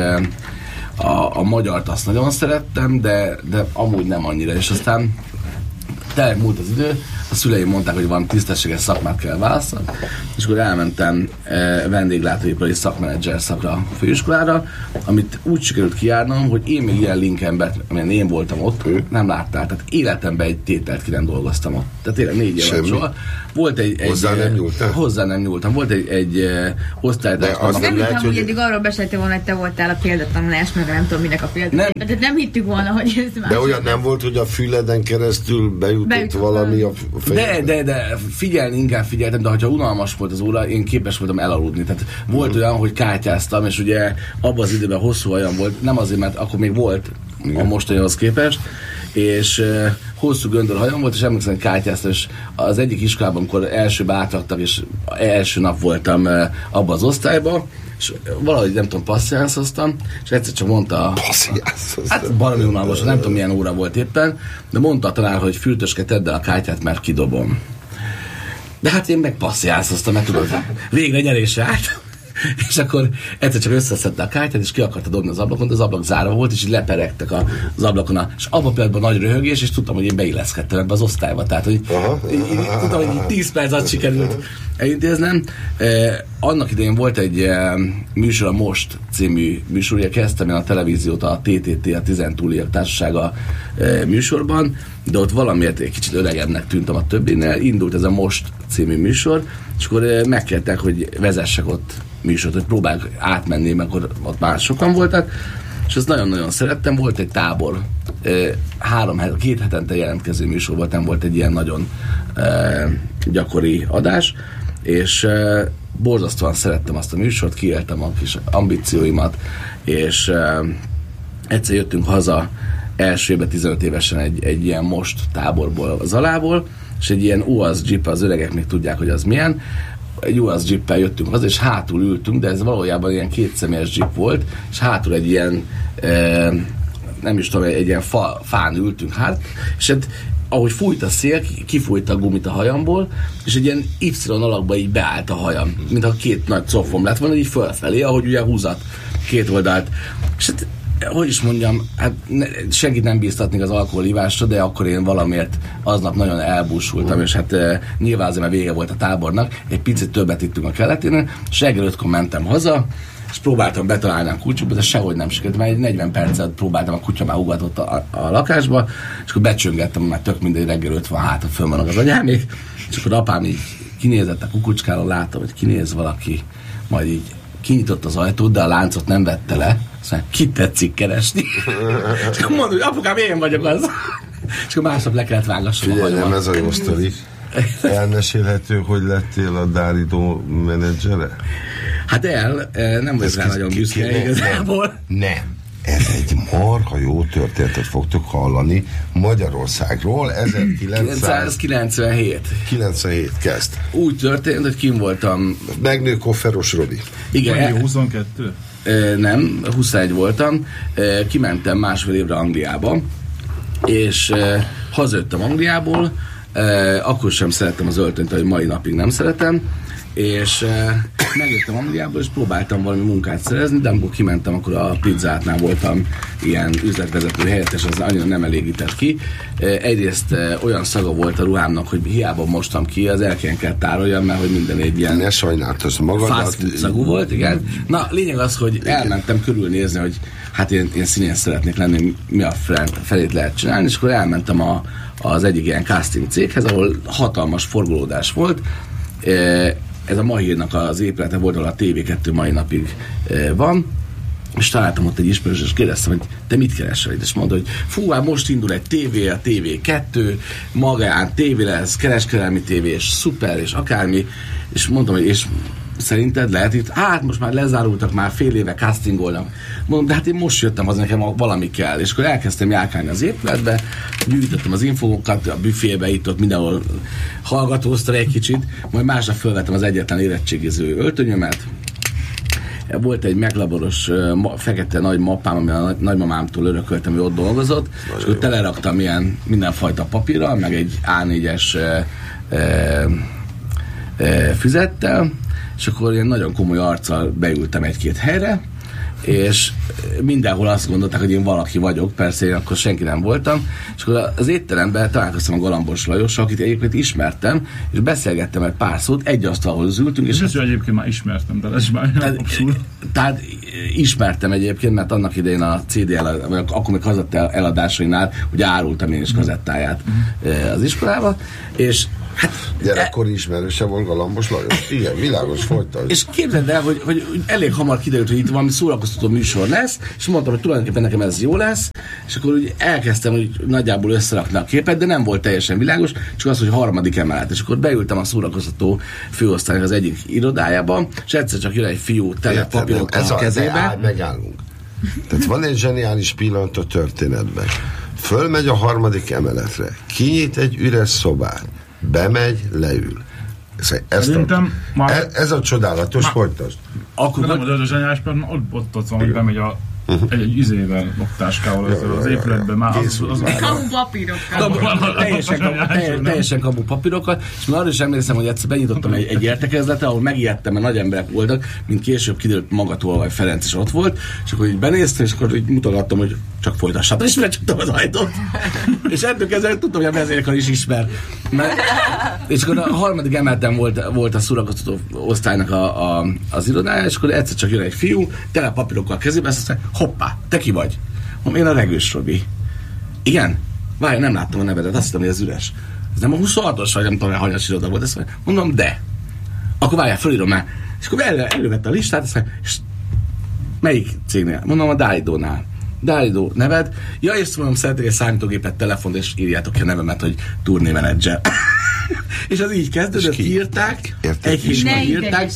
a magyart azt nagyon szerettem, de amúgy nem annyira. És aztán tényleg múlt az idő, a szüleim mondták, hogy van tisztességes szakmát kell választani, és akkor elmentem vendéglátóipari szakmenedzser szakra a főiskolára, amit úgy sikerült kijárnom, hogy én még ilyen linkembert, amilyen én voltam ott, nem láttál. Tehát életemben egy tételt ki nem dolgoztam ott. Tehát tényleg 4 évet soha. Volt hozzá nem nyúltam. Volt egy osztálytársam. Nem hittem, hogy eddig arról beszéltél volna, hogy te voltál a példatanulás, meg nem tudom, minek a példatanulás. Tehát nem hittük volna, hogy ez más. De olyan nem volt, hogy a füleden keresztül bejutott valami a fejembe. De inkább figyeltem, de ha unalmas volt az óra, én képes voltam elaludni. Tehát volt olyan, hogy kártyáztam, és ugye abban az időben hosszú hajam volt, nem azért, mert akkor még volt a mostanihoz képest, és hosszú göndör hajam volt, és emlékszem, hogy kártyáztam, és az egyik iskolában, amikor elsőbe átraktak, és első nap voltam abban az osztályban, és valahogy nem tudom, passziánszoztam, és egyszer csak mondta hát valami unalmas, nem tudom milyen óra volt éppen, de mondta a tanár, hogy Fürtöske, tedd el a kártyát, mert kidobom. De hát én meg passziánszoztam, mert tudod, végre nyerésre állt. És akkor egyszer csak összeszedte a kártyát, és ki akarta dobni az ablakon, de az ablak zárva volt, és így leperegtek az ablakon. És abban pillanatban nagy röhögés, és tudtam, hogy én beilleszkedtem ebbe az osztályba. Tehát, hogy tudtam, hogy 10 perc alatt sikerült elintéznem. Annak idején volt egy műsor, a Most című műsor, ugye kezdtem én a televíziót, a TTT, a Tizen túliak társasága műsorban, de ott valamiért egy kicsit öregebbnek tűntem a többinél. Indult ez a Most című műsor, és akkor megkértek, hogy vezessek ott műsort, hogy próbáljuk átmenni, mert akkor ott már sokan voltak, és ezt nagyon-nagyon szerettem. Volt egy tábor, 2 hetente jelentkező műsor volt, nem volt egy ilyen nagyon gyakori adás, és borzasztóan szerettem azt a műsort, kiéltem a kis ambícióimat, és egyszer jöttünk haza első évben 15 évesen egy ilyen Most táborból, Zalából, és egy ilyen UAZ Jeep, az öregek még tudják, hogy az milyen, egy UAZ Jeep-pel jöttünk haza, és hátul ültünk, de ez valójában ilyen 2 személyes Jeep volt, és hátul egy ilyen nem is tudom, egy ilyen fán ültünk hát, és hát ahogy fújt a szél, kifújta a gumit a hajamból, és egy ilyen Y alakba így beállt a hajam, mintha 2 nagy cofom lett volna, így fölfelé, ahogy ugye húzat 2 oldalt. És hát, hogy is mondjam, hát senkit nem bíztatnék az alkoholívásra, de akkor én valamiért aznap nagyon elbúsultam, és hát nyilván azért, mert vége volt a tábornak, egy picit többet ittünk a Keleténél, és reggel 5-kor mentem haza, és próbáltam betalálni a kutyába, de sehogy nem sikerült, mert egy 40 percet próbáltam, a kutya már ugatott a lakásba, és akkor becsöngettem, mert tök mindegy, reggel 50 hátra fönn vannak az anyámék, és akkor apám így kinézett a kukucskáról, láttam, hogy kinéz valaki, majd így kinyitott az ajtót, de a láncot nem vette le, Azt mondja, kit tetszik keresni? És akkor mondom, hogy apukám, én vagyok az. És akkor másnap le kellett vágasson. Figyelj, nem ez a jó sztori. Elmesélhető, hogy lettél a Dáridó menedzsere? Hát nem vagyok rá nagyon büszke igazából. Nem. Ez egy marha jó történetet fogtok hallani Magyarországról. 1997. 97 kezd. Úgy történt, hogy kim voltam. Megnő Kofferos Robi. Igen. 22? Nem, 21 voltam. Kimentem másfél évre Angliába, és hazajöttem Angliából. Akkor sem szerettem az öltönyt, hogy mai napig nem szeretem. És megjöttem Angliából, és próbáltam valami munkát szerezni, de amikor kimentem, akkor a pizzátnál voltam ilyen üzletvezető helyettes, az annyira nem elégített ki. Egyrészt olyan szaga volt a ruhámnak, hogy hiába mostam ki, az elkén kell tároljam, mert hogy minden egy ilyen ne sajnáltasd magadat. fast food szagú volt, igen. Na, lényeg az, hogy elmentem körülnézni, hogy hát én színész szeretnék lenni, mi a felét lehet csinálni, és akkor elmentem az egyik ilyen casting céghez, ahol hatalmas forgolódás volt. Ez a Mahírnak az épülete volt, ahol a TV2 mai napig van, és találtam ott egy ismerős, és kérdeztem, hogy te mit keresel? És mondta, hogy fú, hát most indul egy TV, a TV2, magán TV lesz, kereskedelmi TV, és szuper, és akármi, és mondtam, hogy és szerinted lehet itt? Hát most már lezárultak, már fél éve castingolnak. Mondom, de hát én most jöttem, az nekem valami kell. És akkor elkezdtem járkálni az épületbe, gyűjtöttem az infókat, a büfébe, itt ott mindenhol hallgatóztam egy kicsit, majd másnap fölvettem az egyetlen érettségiző öltönyömet. Volt egy meglaboros fekete nagy mappám, ami a nagymamámtól örököltem, hogy ott dolgozott, és akkor teleraktam ilyen mindenfajta papírral, meg egy A4-es füzettel, és akkor ilyen nagyon komoly arccal beültem egy-két helyre, és mindenhol azt gondolták, hogy én valaki vagyok, persze én akkor senki nem voltam, és akkor az étteremben találkoztam a Galambos Lajossal, akit egyébként ismertem, és beszélgettem egy pár szót, egy asztalhoz ültünk. És ezt egyébként már ismertem, de ez már tehát ismertem egyébként, mert annak idején a CD akkor még kazetta eladásainál, hogy árultam én is kazettáját az iskolába, és hát, gyerekkori ismerőse volt Galambos Lajos. Igen, világos, folytasd. És képzeld el, hogy elég hamar kiderült, hogy itt valami szórakoztató műsor lesz, és mondtam, hogy tulajdonképpen nekem ez jó lesz, és akkor úgy elkezdtem, hogy nagyjából összerakni a képet, de nem volt teljesen világos, csak az, hogy harmadik emelet. És akkor beültem a szórakoztató főosztálynak az egyik irodájába, és egyszer csak jön egy fiú tele papírokkal a kezébe. Megállunk. Tehát van egy zseniális pillanat a történetben. Fölmegy a harmadik emeletre, kinyit egy üres szobát, bemegy, leül. Ez a csodálatos, folytasd. Akkor nem az a zseniális, mert ott van, hogy bemegy egy izével, oktáskával az épületben már kamu papírokkal. Teljesen kamu papírokkal, és már arra is emlékszem, hogy egyszer benyitottam egy értekezletre, ahol megijedtem, mert nagy emberek voltak, mint később kiderült Magatolvaj Ferenc is ott volt, és akkor így benéztem, és akkor így mutogattam, hogy csak folytassam, és becsuktam az ajtót. És ettől kezdve tudtam, hogy a vezérkar is ismer. És akkor a harmadik emeleten volt a szórakoztató osztálynak az irodája, és akkor egyszer csak jön egy fiú, tele papírokkal a kezébe, ezt mondja, hoppá, te ki vagy? Mondom, én a Regős Robi. Igen? Várj, nem láttam a nevedet, azt hittem, hogy ez üres. Ez nem a 26-os, vagy nem tudom, hogy hanyas iroda volt. Ezt mondom, de. Akkor várjál, fölírom már. És akkor elővette a listát, azt mondja, és melyik cégnél? Mondom, a Dáridónál. Dáridó neved. Ja, és mondom, szeretnék egy számítógépet, telefont, és írjátok ki a nevemet, hogy turnémenedzser. És az így kezdődött, írták, egy hétben írták.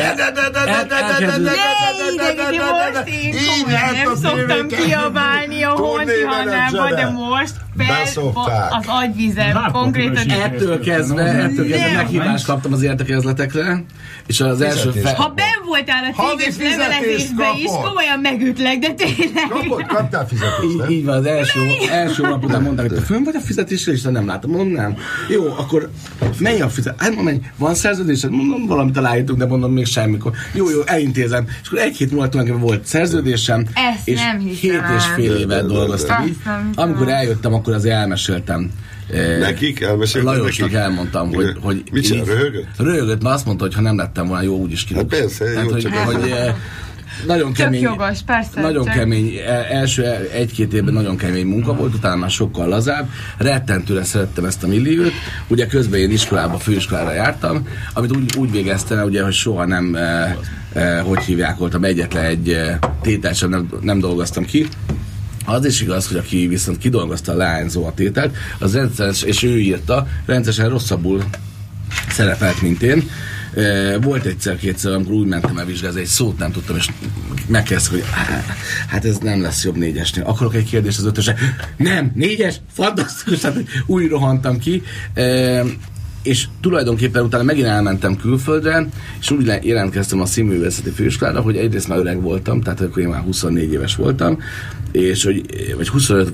Nem szoktam kiabálni a Hontihannába, de most az agyvizem konkrétan. Ettől kezdve meghívást kaptam az értekezletekre, és az első ha benn voltál a céges levelezésbe is, komolyan megütlek, de tényleg. Kaptál fizetést, nem? Így van, az első nap után mondták, hogy te fönn vagy a fizetésre, és nem látom, mondom, nem. Jó, akkor menj a fizetés. Hát mondom, van szerződésed? Mondom, valamit aláírtunk, de mondom, még semmikor. Jó, elintézem. És akkor egy hét múlva tulajdonképpen volt szerződésem, ezt és 7,5 évet dolgoztam így. Amikor eljöttem, akkor azért elmeséltem. Nekik? Elmeséltem Lajosnak nekik? elmondtam, hogy mit csinál, röhögött? Röhögött, mert azt mondta, hogy ha nem lettem volna jó, úgyis kilőtt. Hát persze, jó, csak nagyon kemény. Tök jogos, persze. Nagyon kemény, első 1-2 évben nagyon kemény munka volt, utána már sokkal lazább. Rettentően szerettem ezt a milliót. Ugye közben én iskolába, főiskolára jártam, amit úgy végeztem, ugye, hogy soha nem, hogy hívják, voltam egyetlen egy tételt sem nem dolgoztam ki. Az is igaz, hogy aki viszont kidolgozta a leányzó a tételt, az rendszeres, és ő írta, rendszeresen rosszabbul szerepelt, mint én. Volt egyszer-kétszer, amikor úgy mentem el vizsgázni, egy szót nem tudtam, és megkezdtem, hogy hát ez nem lesz jobb 4-esnél. Akarok egy kérdést az 5-ösre? Nem, 4-es? Fantasztikus! Hát úgy rohantam ki. És tulajdonképpen utána megint elmentem külföldre, és úgy jelentkeztem a színművészeti főiskolára, hogy egyrészt már öreg voltam, tehát akkor én már 24 éves voltam, és vagy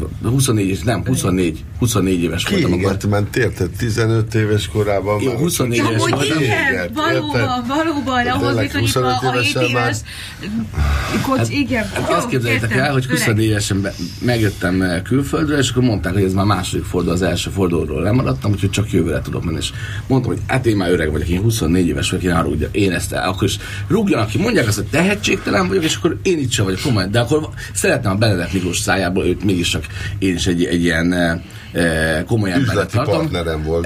24 éves voltam. Kiégett mentél, tehát 15 éves korában. Jó, 24 éves voltam. Igen, valóban, ahhoz viszonyítva a 7 éves kocs, igen. Azt képzeljétek el, hogy 24 évesen megjöttem külföldre, és akkor mondták, hogy ez már második forduló, az első fordulóról lemaradtam, úgyhogy csak jövőre tudok menni. És mondtam, hogy hát én már öreg vagyok, én 24 éves vagyok, én haragudja, én ezt el. Akkor is rúgjanak ki, mondják azt, hogy tehetségtelen vagyok, és akkor én itt sem vagyok komolyan. De akkor szeretném a Benedek Miklós szájából, őt mégis csak én is egy ilyen komoly embert tartom. Partnerem volt.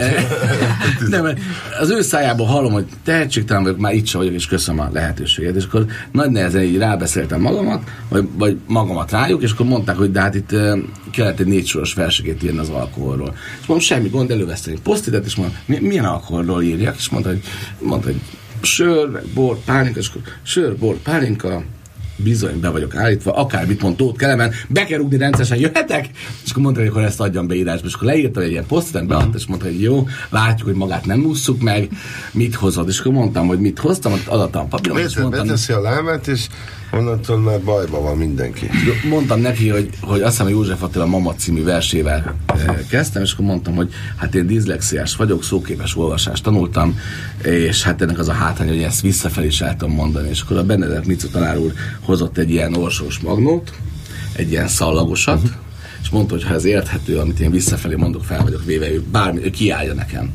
Nem, az ő szájából hallom, hogy tehetségtelen vagyok, már itt sem vagyok, és köszönöm a lehetőséget. És akkor nagy nehezen így rábeszéltem magamat, vagy magamat rájuk, és akkor mondták, hogy de hát itt kellett egy 4 soros versekét írni az alkoholról. És mondom, semmi gond, elővesztem egy posztitet, és mondom, milyen alkoholról írjak? És mondta, hogy sör, bor, pálinka, és akkor sör, bor, pálinka, bizony be vagyok állítva, akármit mond Tóth Kelemen, be kell rúgni rendszeresen, jöhetek? És akkor mondta, hogy akkor ezt adjam be írásba, és akkor leírtam egy ilyen posztiten, beadta, és mondta, hogy jó, látjuk, hogy magát nem ússzuk meg, mit hozod? És akkor mondtam, hogy mit hoztam, adattam a papíron, és mondtam... Beteszi a lámát, és onnantól már bajban van mindenki. Mondtam neki, hogy azt hiszem, hogy József Attila Mama című versével kezdtem, és akkor mondtam, hogy hát én diszlexiás vagyok, szóképes olvasást tanultam, és hát ennek az a hátrány, hogy ezt visszafelé is el tudom mondani. És akkor a Benedek Micu tanár úr hozott egy ilyen orsós magnót, egy ilyen szallagosat, és mondta, hogy ha ez érthető, amit én visszafelé mondok, fel vagyok véve, ő kiállja nekem.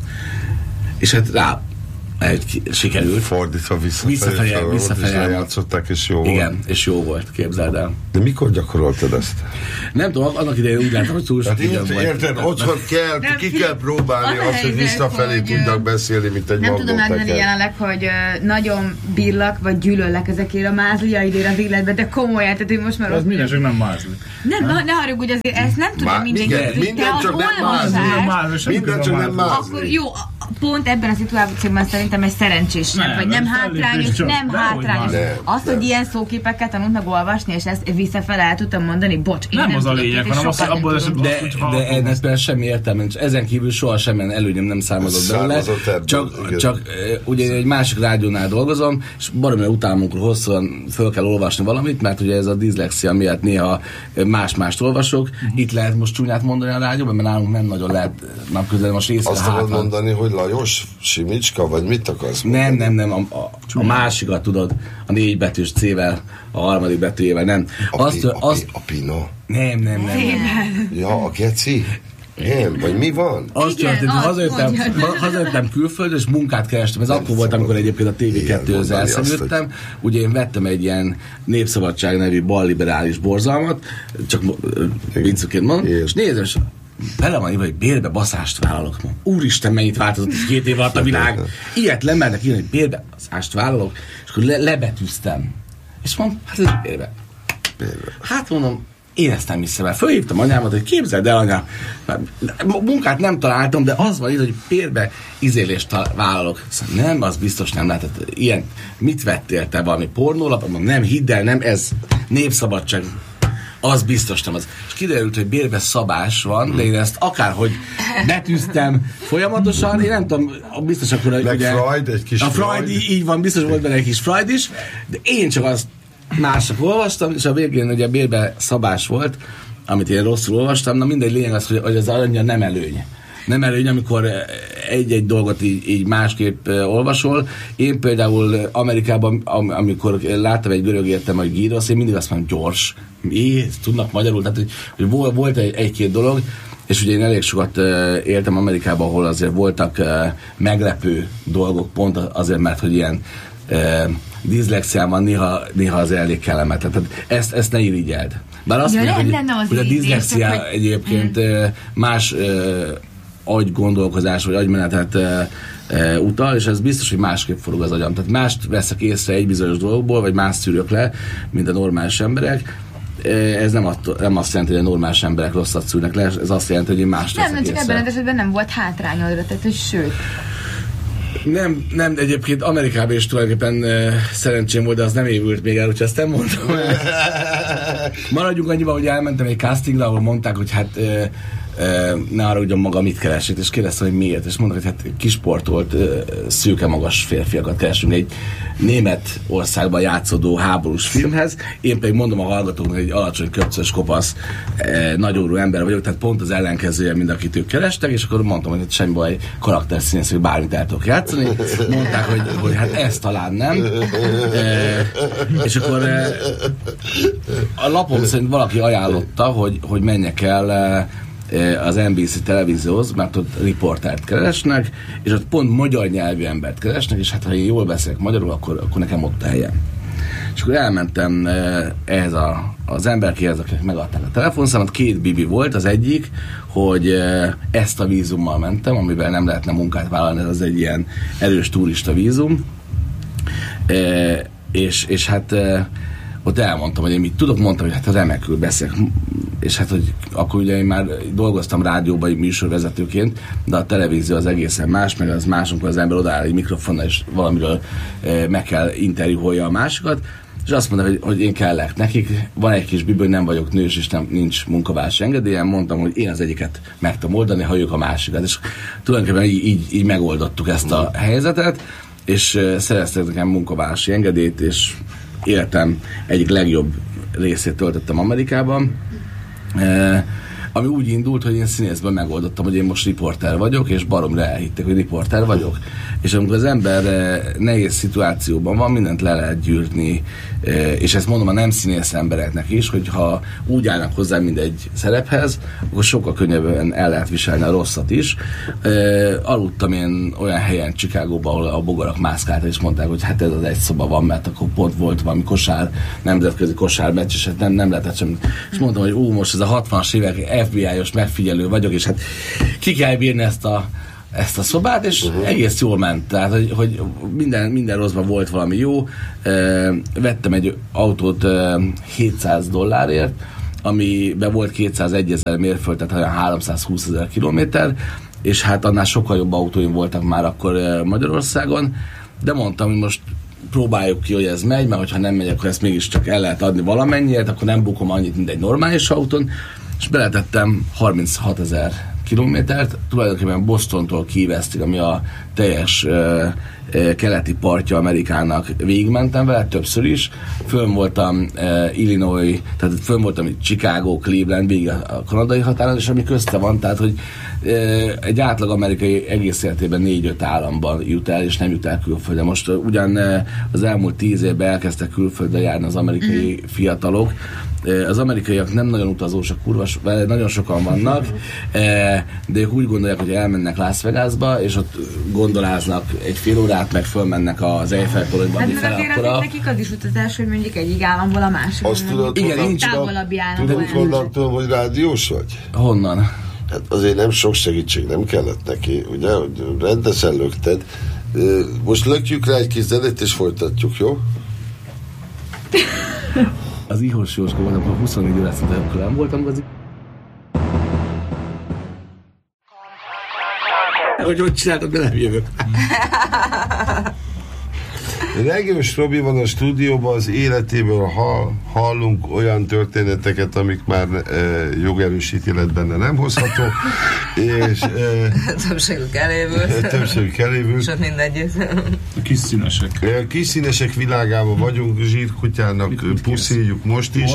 És hát rá sikerült. Fordítva visszafelé játszották, és jó volt. Igen, és jó volt, képzeld el. De mikor gyakoroltad ezt? Nem tudom, annak idején úgy láttam, hogy túl sok időm volt. Érted, otthon ki kell próbálni azt, hogy visszafelé tudnak beszélni, mint egy nem tudom mondani jelenleg, hogy nagyon bírlak, vagy gyűlöllek ezekért a mázliaidért az életben, de komolyan, tehát én most már... Ez minden csak nem mázli. Nem, ne haragudj, azért ezt nem tudom mindenki. Minden csak nem mázli. Minden csak nem mázli. Akkor jó, pont ebben a szituációban szerintem egy szerencsésebb, vagy nem hátrányos, nem hátrányos. Az, hogy ilyen szóképeket tanult meg olvasni, és ezt visszafele el tudtam mondani, bocs, én nem az a lényeg, hanem az, hogy abból de ennek például semmi értelme nincs. Ezen kívül soha semmilyen előnyöm nem származott belőle. Csak ugye egy másik rádiónál dolgozom, és baromira utálom, amikor hosszúan föl kell olvasni valamit, mert ugye ez a diszlexia miatt néha más-mást olvasok. Itt lehet most csúnyát mondani a rádióban, mert nálunk nem nagyon lehet napközben most észre. Azt akarod mondani, hogy Lajos, Simicska, vagy mit akarsz mondani? Nem, a másikat tudod, a 4 betűs C-vel, a 3. betűjével, nem. A Pino? Nem. Ja, a Geci? Nem, vagy mi van? Az történt, hogy hazajöttem külföldre, és munkát kerestem. Ez akkor volt, amikor egyébként a TV2-höz elszegődtem. Ugye én vettem egy ilyen Népszabadság nevű balliberális borzalmat, csak viccként mondom, és nézem, és bele van írva, hogy bérbe baszást vállalok. Úristen, mennyit változott 2 év alatt a világ. Ilyet lemernek írni, hogy bérbe baszást vállalok, és akkor lebetűztem. És mondom, hát ez bérbe. Hát mondom, én ezt nem hiszem el. Fölhívtam anyámat, hogy képzeld el, anya, munkát nem találtam, de az van itt, hogy bérbe izélést vállalok. Szóval nem, az biztos nem lehetett. Ilyen, mit vettél te, valami pornólap? Mondom, nem, hidd el, nem, ez Népszabadság. Az biztos nem az. És kiderült, hogy bérbe szabás van, de én ezt akárhogy betűztem folyamatosan, én nem tudom, biztos akkor... Meg ugye, Freud, egy kis Freud. Így van, biztos volt benne egy kis Freud is, de én csak azt másnak olvastam, és a végén ugye bérbe szabás volt, amit én rosszul olvastam, na mindegy, lényeg az, hogy ez annyira nem előny. Nem előny, amikor egy-egy dolgot így másképp olvasol. Én például Amerikában, amikor láttam egy görög értem, hogy gyrosz, én mindig azt mondom, gyors. Tudnak magyarul, tehát hogy volt egy-két dolog, és ugye én elég sokat éltem Amerikában, ahol azért voltak meglepő dolgok, pont azért, mert hogy ilyen diszlexiám van, néha az elég kellemetlen. Tehát ezt ne irigyeld. Bár azt mondják, hogy a diszlexia egyébként más agygondolkozás vagy agymenetet utal, és ez biztos, hogy másképp forog az agyam. Tehát mást veszek észre egy bizonyos dolgokból, vagy más szűrök le, mint a normális emberek. Ez nem azt jelenti, hogy a normális emberek rosszat szűrnek le, ez azt jelenti, hogy én mást veszek észre. Nem, csak ebben az esetben nem volt hátrányodra, tehát hogy sőt. Nem, egyébként Amerikában is tulajdonképpen szerencsém volt, de az nem évült még el, úgyhogy ezt nem mondtam el. Maradjunk annyiban, hogy elmentem egy castingra, ahol mondták, hogy hát ne arra ugyan maga mit keresett, és kérdeztem, hogy miért, és mondták, hogy hát kisportolt, szőke magas férfiakat keresünk egy német országban játszódó háborús filmhez, én pedig mondom a hallgatóknak, hogy egy alacsony, köpcös, kopasz, nagyórú ember vagyok, tehát pont az ellenkezője, mint akit ők kerestek, és akkor mondtam, hogy semmi baj, karakterszínész, hogy bármit el tudok játszani. Mondták, hogy hát ez talán nem. És akkor a lapom szerint valaki ajánlotta, hogy menjek el az NBC televízióhoz, mert ott riportert keresnek, és ott pont magyar nyelvű embert keresnek, és hát ha én jól beszélek magyarul, akkor nekem ott a helyem. És akkor elmentem ehhez az emberkéhez, akik megadták a telefonszámot, 2 bibi volt, az egyik, hogy ezt a vízummal mentem, amivel nem lehetne munkát vállalni, ez az egy ilyen erős turista vízum, és hát ott elmondtam, hogy én mit tudok, mondtam, hogy hát remekül beszélek, és hát, hogy akkor ugye én már dolgoztam rádióban műsorvezetőként, de a televízió az egészen más, meg az más, amikor az ember odaáll egy mikrofonnal, és valamiről meg kell interjúolja a másikat, és azt mondta, hogy én kellek nekik, van egy kis bibi, hogy nem vagyok nős, és nincs munkavállalási engedélyem, mondtam, hogy én az egyiket meg tudom oldani, ha ők a másikat, és tulajdonképpen így megoldottuk ezt a helyzetet, és szereztek nekem munkavállalási engedélyt, és életem egyik legjobb részét töltöttem Amerikában, ami úgy indult, hogy én színészben megoldottam, hogy én most riporter vagyok, és baromra elhitték, hogy riporter vagyok. És amikor az ember nehéz szituációban van, mindent le lehet gyűrni, és ezt mondom a nem színész embereknek is, hogy ha úgy állnak hozzá mindegy szerephez, akkor sokkal könnyebben el lehet viselni a rosszat is. Aludtam én olyan helyen Chicagóban, ahol a bogarak mászkáltak, és mondták, hogy hát ez az egy szoba van, mert akkor pont volt valami nemzetközi kosármeccs, és hát nem lehetett semmit. És mondtam, hogy most ez a 60-as évek FBI-os megfigyelő vagyok, és hát ki kell bírni ezt a szobát, és egész jól ment. Tehát, hogy minden rosszban volt valami jó. Vettem egy autót $700, amiben volt 201 000 mérföld, tehát olyan 320 000 kilométer, és hát annál sokkal jobb autóim voltak már akkor Magyarországon, de mondtam, hogy most próbáljuk ki, hogy ez megy, mert hogyha nem megy, akkor ezt mégiscsak el lehet adni valamennyiért, akkor nem bukom annyit, mint egy normális autón, és beletettem 36 000 kilométert, tulajdonképpen Bostontól Key Westig, ami a teljes keleti partja Amerikának, végigmentem vele többször is, fönn voltam Illinois, tehát fönn voltam Chicago, Cleveland, végig a kanadai határon, és ami közte van, tehát hogy egy átlag amerikai egész életében 4-5 államban jut el, és nem jut el külföldre. Most ugyan az elmúlt 10 évben elkezdtek külföldre járni az amerikai fiatalok. Az amerikaiak nem nagyon utazósak, nagyon sokan vannak, de ők úgy gondolják, hogy elmennek Las Vegasba, és ott gondoláznak egy fél órát, meg fölmennek az Eiffel-toronyba, ami fel akkora. Nekik az is utazás, hogy mondjuk egyik államból a másik. Azt tudod, távolabbi államból. Honnan tudom, hogy rádiós vagy? Honnan? Hát azért nem sok segítség nem kellett neki, ugye, hogy rendesen lökted. Most lökjük rá egy kis zenét, és folytatjuk, jó? Az ihos Jóska voltam, akkor 24 órát szinte, akkor nem voltam az hogy csináltak, de nem jövök. Regős Robi van a stúdióban, az életéből hallunk olyan történeteket, amik már jogerős ítélet benne nem hozható, és többségük elévült. Többségük elévült. És ott mindegy. Kis színesek. Kis színesek világában vagyunk, zsírkutyának puszíjuk most is.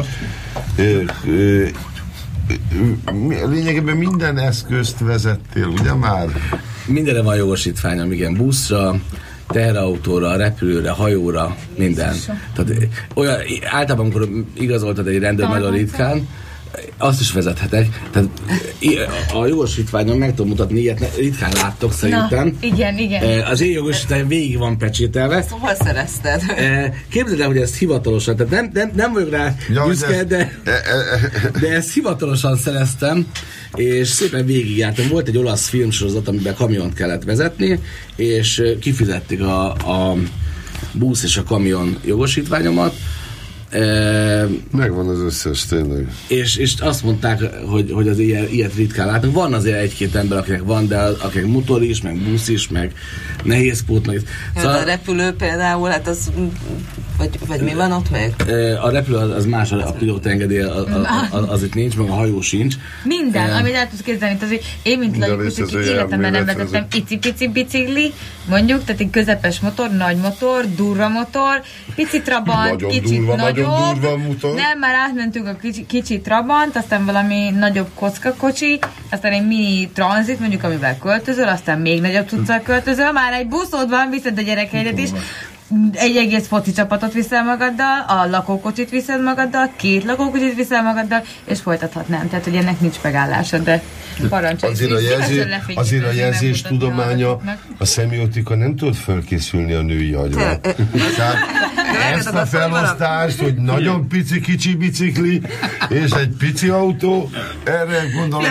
Lényegében minden eszközt vezettél, ugye már? Mindenre van jogosítványom, igen, buszra, teherautóra, repülőre, hajóra, minden. Tehát olyan, általában, amikor igazoltad egy rendőr nagyon ritkán, azt is vezethetek. Tehát a jogosítványon meg tudom mutatni, ilyet ritkán láttok szerintem. Na, igen. Az én jogosítvány végig van pecsételve. Szóval szerezted. Képzeld el, hogy ezt hivatalosan, tehát nem vagyok rá büszke, de ezt hivatalosan szereztem, és szépen végigjártam. Volt egy olasz filmsorozat, amiben kamiont kellett vezetni, és kifizették a busz és a kamion jogosítványomat. Megvan az összes, tényleg. És azt mondták, hogy az ilyet ritkán látnak. Van azért egy-két ember, akinek van, de akinek motor is, meg busz is, meg nehézpót. Szóval a repülő például, hát az, vagy mi van ott még? A repülő az más, a pilóta engedély az itt nincs, meg a hajó sincs. Minden, amit el tudsz képzelni. Én, mint laikus, aki életemben nem vezettem icipici bicikli, mondjuk, tehát egy közepes motor, nagy motor, durva motor, pici trabant, kicsit nagyobb. Nem, már átmentünk a kicsi trabant, aztán valami nagyobb kockakocsi, aztán egy mini tranzit, mondjuk, amivel költözöl, aztán még nagyobb cuccal költözöl, már egy buszod van, viszed a gyerekeidet is, egy egész foci csapatot viszel magaddal, a lakókocsit viszed magaddal, 2 lakókocsit viszel magaddal, és folytathatnám. Tehát, hogy ennek nincs megállása, de parancsolj. Azért a jelzés tudománya, a szemiotika nem tud felkészülni a női agyra. Tehát ezt a felosztást, hogy nagyon pici, kicsi bicikli, és egy pici autó, erre gondolom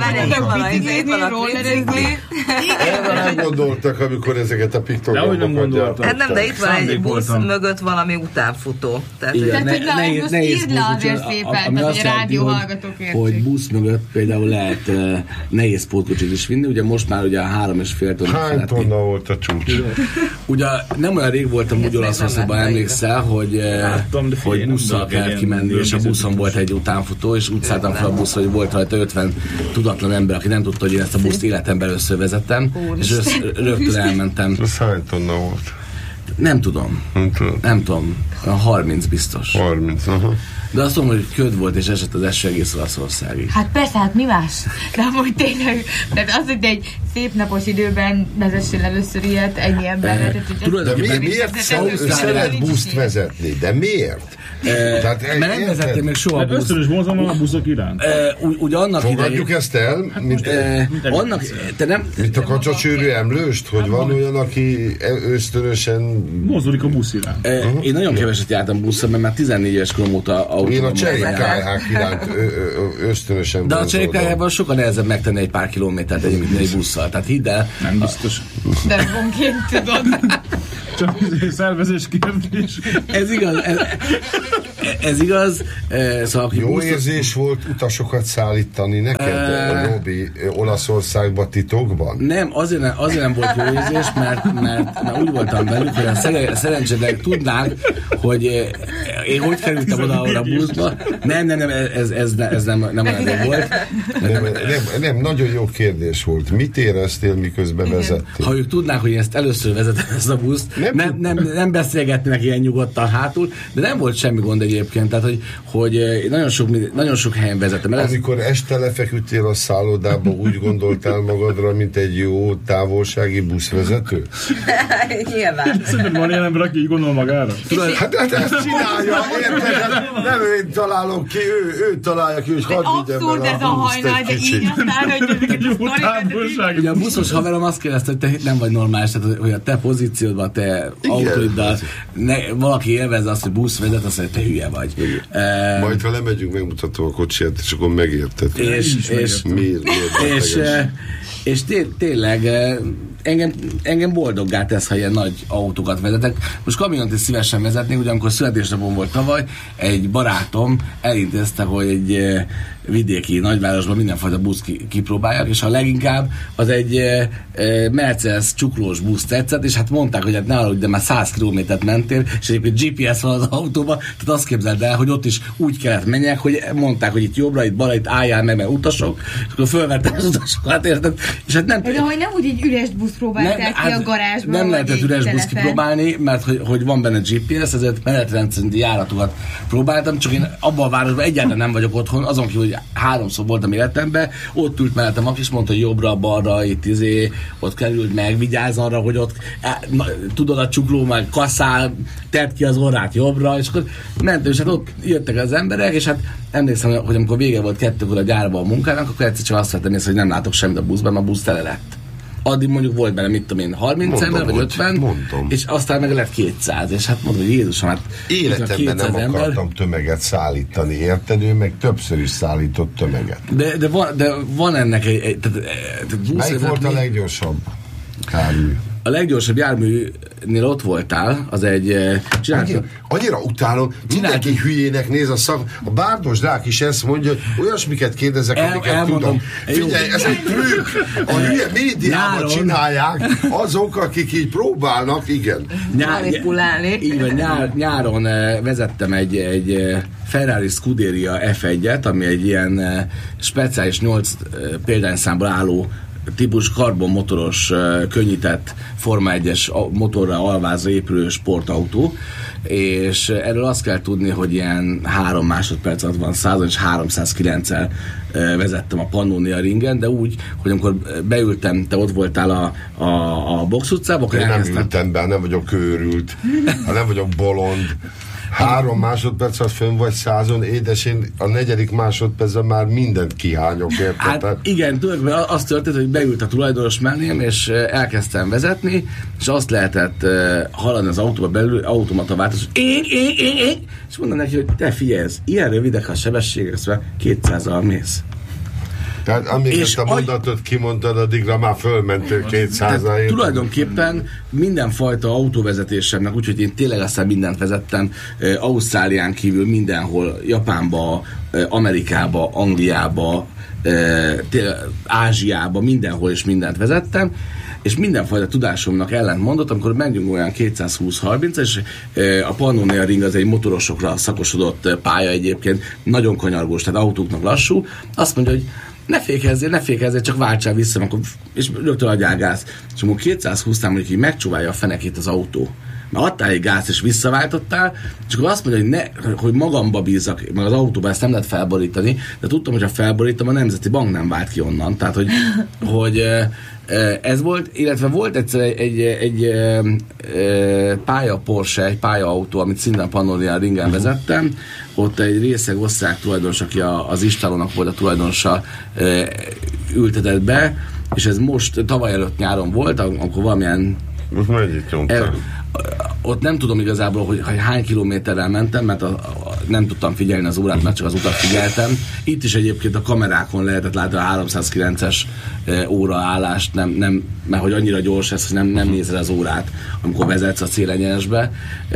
nem gondoltak, amikor ezeket a piktogramokat gyártottak. Hát nem, de itt van egy busz mögött valami utánfutó. Tehát, hogy írd le azért szépen, tehát, hogy a rádióhallgatók értsék. Hogy busz mögött például lehet nehéz pótkocsit is vinni, ugye most már ugye 3,5 tonna. Hány tonna volt a csúcs? Ugye nem olyan rég voltam úgy Olaszországban, emlékszel, hogy busszal kell kimenni, és a buszon volt egy utánfutó, és úgy szálltam fel a buszra, hogy volt rajta 50 tudatlan ember, aki nem tudta, hogy én ezt a buszt életemben először vezettem, és rögtön elmentem. Ez hány tonna volt? Nem tudom. 30 biztos. 30, aha. De azt mondom, hogy köd volt, és esett az eső egész Olaszországig. Hát persze, hát mi más? De amúgy tényleg, tehát az, hogy egy szép napos időben vezessél először ilyet ennyi emberre. De miért szeret buszt vezetni? De miért? Mert nem vezettem még soha buszt. Ösztönös vonzom a buszok iránt. Úgy annak fogadjuk ezt el? Mint a kacsacsőrű emlőst? Hogy van olyan, aki ösztönösen... Mozdulik a busz iránt. Én nagyon keveset jártam buszra, mert már 14 éves korom óta én a cserépkályhák iránt ösztönösen de a cserépkályhában sokkal nehezebb megtenni egy pár kilométert egy busszal. Tehát hidd el. Nem biztos. De vonként tudod. Csak szervezés kérdés. Ez igaz. Szóval, jó érzés volt utasokat szállítani neked, Robi, Olaszországba titokban? Nem, azért nem volt jó érzés, mert úgy voltam velük, hogy a szerencsétlen tudnánk, hogy én hogy kerültem oda a buszba. Nem, ez nem elég volt. Nem, nagyon jó kérdés volt. Mit éreztél, miközben vezettél? Ha ők tudnák, hogy én ezt először vezetem ezt a buszt, nem beszélgetnek ilyen nyugodtan hátul, de nem volt semmi gond egyébként, tehát hogy nagyon sok helyen vezetem. Amikor este lefeküdtél a szállodába, úgy gondoltál magadra, mint egy jó távolsági buszvezető? Nyilván. Szerintem van ilyen ember, aki így gondol magára? Hát ezt csinálja, érted? Nem én találom ki, ő találja ki, hogy hadd vigyem abszurd ez a hajnal, de így aztán, hogy ezeket a sztorikat... Ugye a buszos haverom azt kérdezte, hogy te nem vagy normális, tehát hogy a te pozíciódban, te autóiddal valaki élvezze azt, hogy busz vezet, azt mondja, te hülye vagy. Majd ha lemegyünk, megmutatom a kocsiját, és akkor megérted. És tényleg engem boldoggá tesz, ha ilyen nagy autókat vezetek. Most kamiont is szívesen vezetnék, ugyanakkor születésnapom volt tavaly, egy barátom elintézte, hogy egy vidéki nagyvárosban mindenfajta busz kipróbáljak, és a leginkább az egy Mercedes csuklós busz tetszett, és hát mondták, hogy hát ne aludj, de már 100 kilométert mentél, és egyébként GPS van az autóban, tehát azt képzeld el, hogy ott is úgy kellett menjek, hogy mondták, hogy itt jobbra, itt balra, itt álljál meg, mert utasok, és akkor fölvettem az utasokat, érted? És hát nem... De hogy nem úgy egy üres busz próbálták ki a garázsban. Nem lehetett üres busz kipróbálni, mert hogy van benne GPS, ezért menetrendszerinti járatokat próbáltam, csak én abban a városban egyáltalán nem vagyok otthon, azon kívül, hogy 3-szor voltam életemben, ott ült mellettem, aki is mondta, hogy jobbra, balra, itt ott került meg, vigyázz arra, hogy ott tudod, a csukló meg kaszál, tedd ki az orrát jobbra, és akkor mentem, és hát ott jöttek az emberek, és hát emlékszem, hogy amikor vége volt 2-kor a gyárban a munkának, akkor egyszer csak azt vettem észre, hogy nem látok semmit a buszban, mert a busz tele lett. Addig mondjuk volt benne, mit tudom én, 30 ember, vagy 50, és aztán meg lett 200, és hát mondom, hogy Jézusom, hát életemben nem akartam tömeget szállítani, érted? Ő meg többször is szállított tömeget. De van ennek egy melyik volt a leggyorsabb jármű? A leggyorsabb járműnél ott voltál, az egy... Annyira utálom, mindenki hülyének néz a Bárdos Dák is ezt mondja, hogy olyasmiket kérdezek, amiket tudom. Figyelj, ez egy trükk! A hülye médiában csinálják azok, akik így próbálnak, igen. Manipulálni. Nyáron vezettem egy Ferrari Scuderia F1-et, ami egy ilyen speciális 8 példányszámból álló típus karbonmotoros, könnyített Forma 1-es motorra alvázra épülő sportautó, és erről azt kell tudni, hogy ilyen 3 másodperc alatt van 100 és 309-el vezettem a Pannonia ringen, de úgy, hogy amikor beültem, te ott voltál a box utcában, akkor én nem ültem be, nem vagyok őrült, nem vagyok bolond. 3 másodperc alatt fönn vagy 100-on, édesén a 4. másodpercben már mindent kihányok, érted? Hát igen, tulajdonképpen az történt, hogy beült a tulajdonos mellém, és elkezdtem vezetni, és azt lehetett hallani az autóba belül, automata változó, és mondom neki, hogy te figyelj, ilyen rövidek a sebességek, szóval 200-al mész. Tehát amíg ezt a mondatot kimondtad, addigra már fölmentél 200-al. Tulajdonképpen mindenfajta autóvezetésemnek, úgyhogy én tényleg aztán mindent vezettem, Ausztrálián kívül mindenhol, Japánba, Amerikába, Angliába, Ázsiába, mindenhol és mindent vezettem, és mindenfajta tudásomnak ellent mondott, amikor megyünk olyan 220-30, és a Pannonia ring az egy motorosokra szakosodott pálya egyébként, nagyon kanyargós, tehát autóknak lassú, azt mondja, hogy ne fékezzél, csak váltsál vissza, akkor, és rögtön adjál gáz. És amikor 220-nál mondjuk így megcsóválja a fenekét az autó, mert adtál egy gáz és visszaváltottál, és akkor azt mondja, hogy magamba bízzak, meg az autóban ezt nem lehet felborítani, de tudtam, hogy ha felborítom, a Nemzeti Bank nem vált ki onnan. Tehát, hogy ez volt, illetve volt egyszer egy pálya Porsche, egy pályautó, amit szintén Pannonia ringen vezettem, ott egy részeg osztrák tulajdonos, aki az Istálónak volt a tulajdonosa, ültetett be, és ez most tavaly előtt nyáron volt, akkor valamilyen... Most mennyit nyomtál? Ott nem tudom igazából, hogy hány kilométerrel mentem, mert nem tudtam figyelni az órát, mert csak az utat figyeltem. Itt is egyébként a kamerákon lehetett látni a 309-es óraállást, nem, mert hogy annyira gyors ez, hogy nem nézel az órát, amikor vezetsz a célegyenesbe.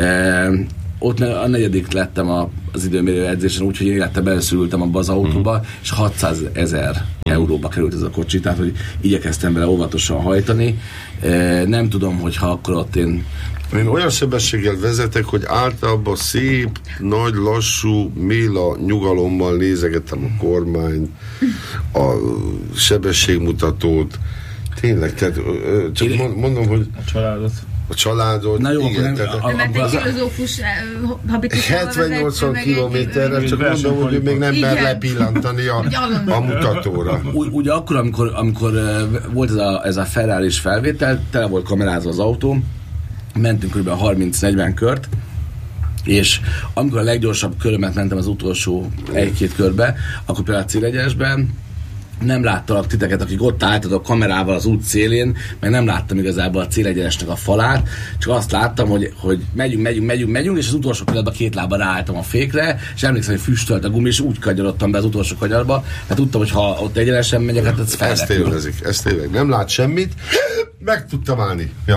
Ott a 4. lettem az időmérő edzésen, úgyhogy én életemben először ültem abba az autóba, és 600 000 euróba került ez a kocsi, tehát hogy igyekeztem vele óvatosan hajtani. Nem tudom, hogyha akkor ott én olyan sebességgel vezetek, hogy általában szép, nagy, lassú, méla nyugalommal nézegetem a kormányt, a sebességmutatót. Tényleg, tehát csak mondom, hogy... A családot. Na jó, igen, mert egy filozófus habitusával 70-80 kilométerre, csak mondom, hogy ő még nem mer lepillantani a mutatóra. Ugye akkor, amikor volt ez a Ferrari-s felvétel, tele volt kamerázva az autó, mentünk kb. 30-40 kört, és amikor a leggyorsabb körömet mentem az utolsó 1-2 körbe, akkor például a célegyenesben nem láttalak titeket, akik ott álltak a kamerával az út szélén, meg nem láttam igazából a célegyenesnek a falát, csak azt láttam, hogy megyünk, és az utolsó pillanatban 2 lábbal ráálltam a fékre, és emlékszem, hogy füstölt a gumi, és úgy kanyarodtam be az utolsó kanyarba, mert tudtam, hogy ha ott egyenesen megyek, hát ez felrepül. Ez tényleg, nem lát semmit, meg tudtam állni. Ja.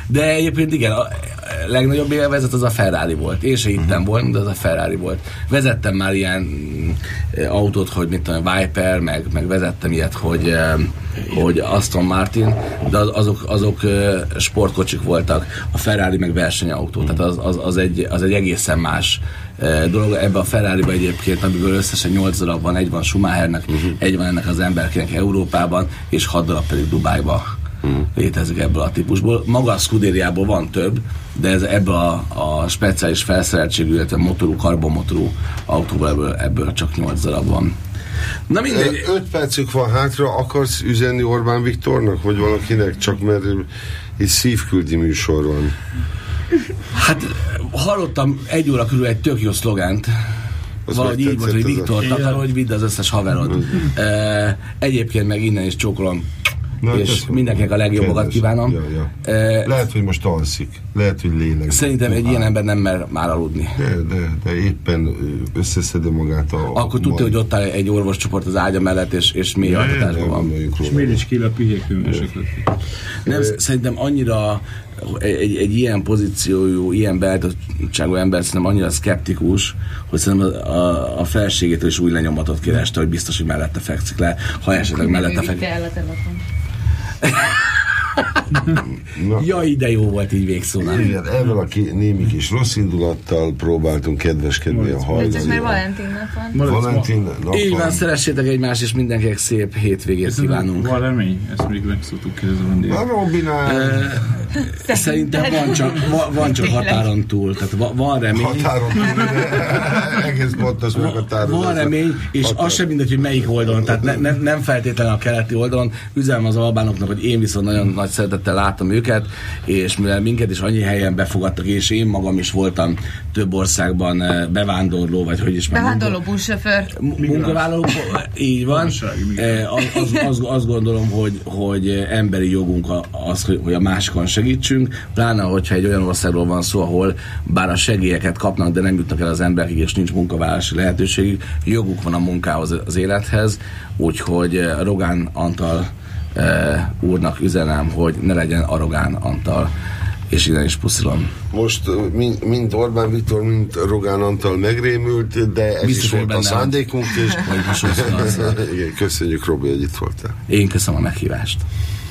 De egyébként igen, a legnagyobb élvezet az a Ferrari volt. Én se hittem volna, de az a Ferrari volt. Vezettem már ilyen autót, hogy mit tudom, Viper, meg vezettem ilyet, hogy Aston Martin, de azok sportkocsik voltak. A Ferrari meg versenyautó, tehát az egy egészen más dolog. Ebben a Ferrariban egyébként, amiből összesen 8 darab van, egy van Schumachernek, egy van ennek az emberkének Európában, és 6 darab pedig Dubájban létezik ebből a típusból. Maga a Scuderiából van több, de ebből a speciális felszereltségű, illetve motorú, karbonmotorú autóból ebből csak 8 darab van. Na mindegy. 5 percük van hátra, akarsz üzenni Orbán Viktornak, vagy valakinek, csak mert egy szívküldi műsor van? Hát hallottam 1 óra körül egy tök jó szlogánt, valahogy így volt, hogy Viktor, takarodj, vidd az összes haverod. Egyébként meg innen is csókolom, és mindenkinek a legjobbakat kívánom. Lehet, hogy most alszik, lehet, hogy léleg. Szerintem egy ilyen ember nem mer már aludni. De éppen összeszedi magát akkor tudja, hogy ott áll egy orvoscsoport az ágya mellett, és mély altatásban van. És miért is ki a pihékülmeseket? Nem, szerintem annyira egy ilyen pozíciójú, ilyen beállítottságú ember szerintem annyira szkeptikus, hogy szerintem a felségétől is új lenyomatot kereste, hogy biztos, hogy mellette fekszik le, ha esetleg mellette fekszik. Jaj, de jó volt így végszónál. Igen, ezzel a némi kis rossz indulattal próbáltunk kedveskedni a hajzíval. Mert Valentin nap van. Valentin nap van. Így van, szeressétek egymást, és mindenkinek szép hétvégét kívánunk. Van remény? Ezt még megszoktuk kérdezni. A Robinál... Szerintem van csak határon túl. Tehát van remény. Határon túl, egész pontos meghatározás. Van remény, és az sem mindegy, hogy melyik oldalon. Tehát nem feltétlenül a keleti oldalon. Üzenem az albánoknak, hogy én viszont nagyon nagy szeretettel látom őket, és mivel minket is annyi helyen befogadtak, és én magam is voltam több országban bevándorló, vagy hogy is mondjam. Bevándorló buszsofőr. Munkavállaló, így van. Azt gondolom, hogy emberi jogunk az, hogy a másikon segítsünk, pláne, hogyha egy olyan országról van szó, ahol bár a segélyeket kapnak, de nem jutnak el az emberekig, és nincs munkavállalási lehetőségük, joguk van a munkához, az élethez, úgyhogy Rogán Antal úrnak üzenem, hogy ne legyen arrogán Antal, és innen is puszilom. Most mind Orbán Viktor, mind Rogán Antal megrémült, de ez biztos is volt a szándékunk, és köszönjük, Robi, hogy itt voltál. Én köszönöm a meghívást.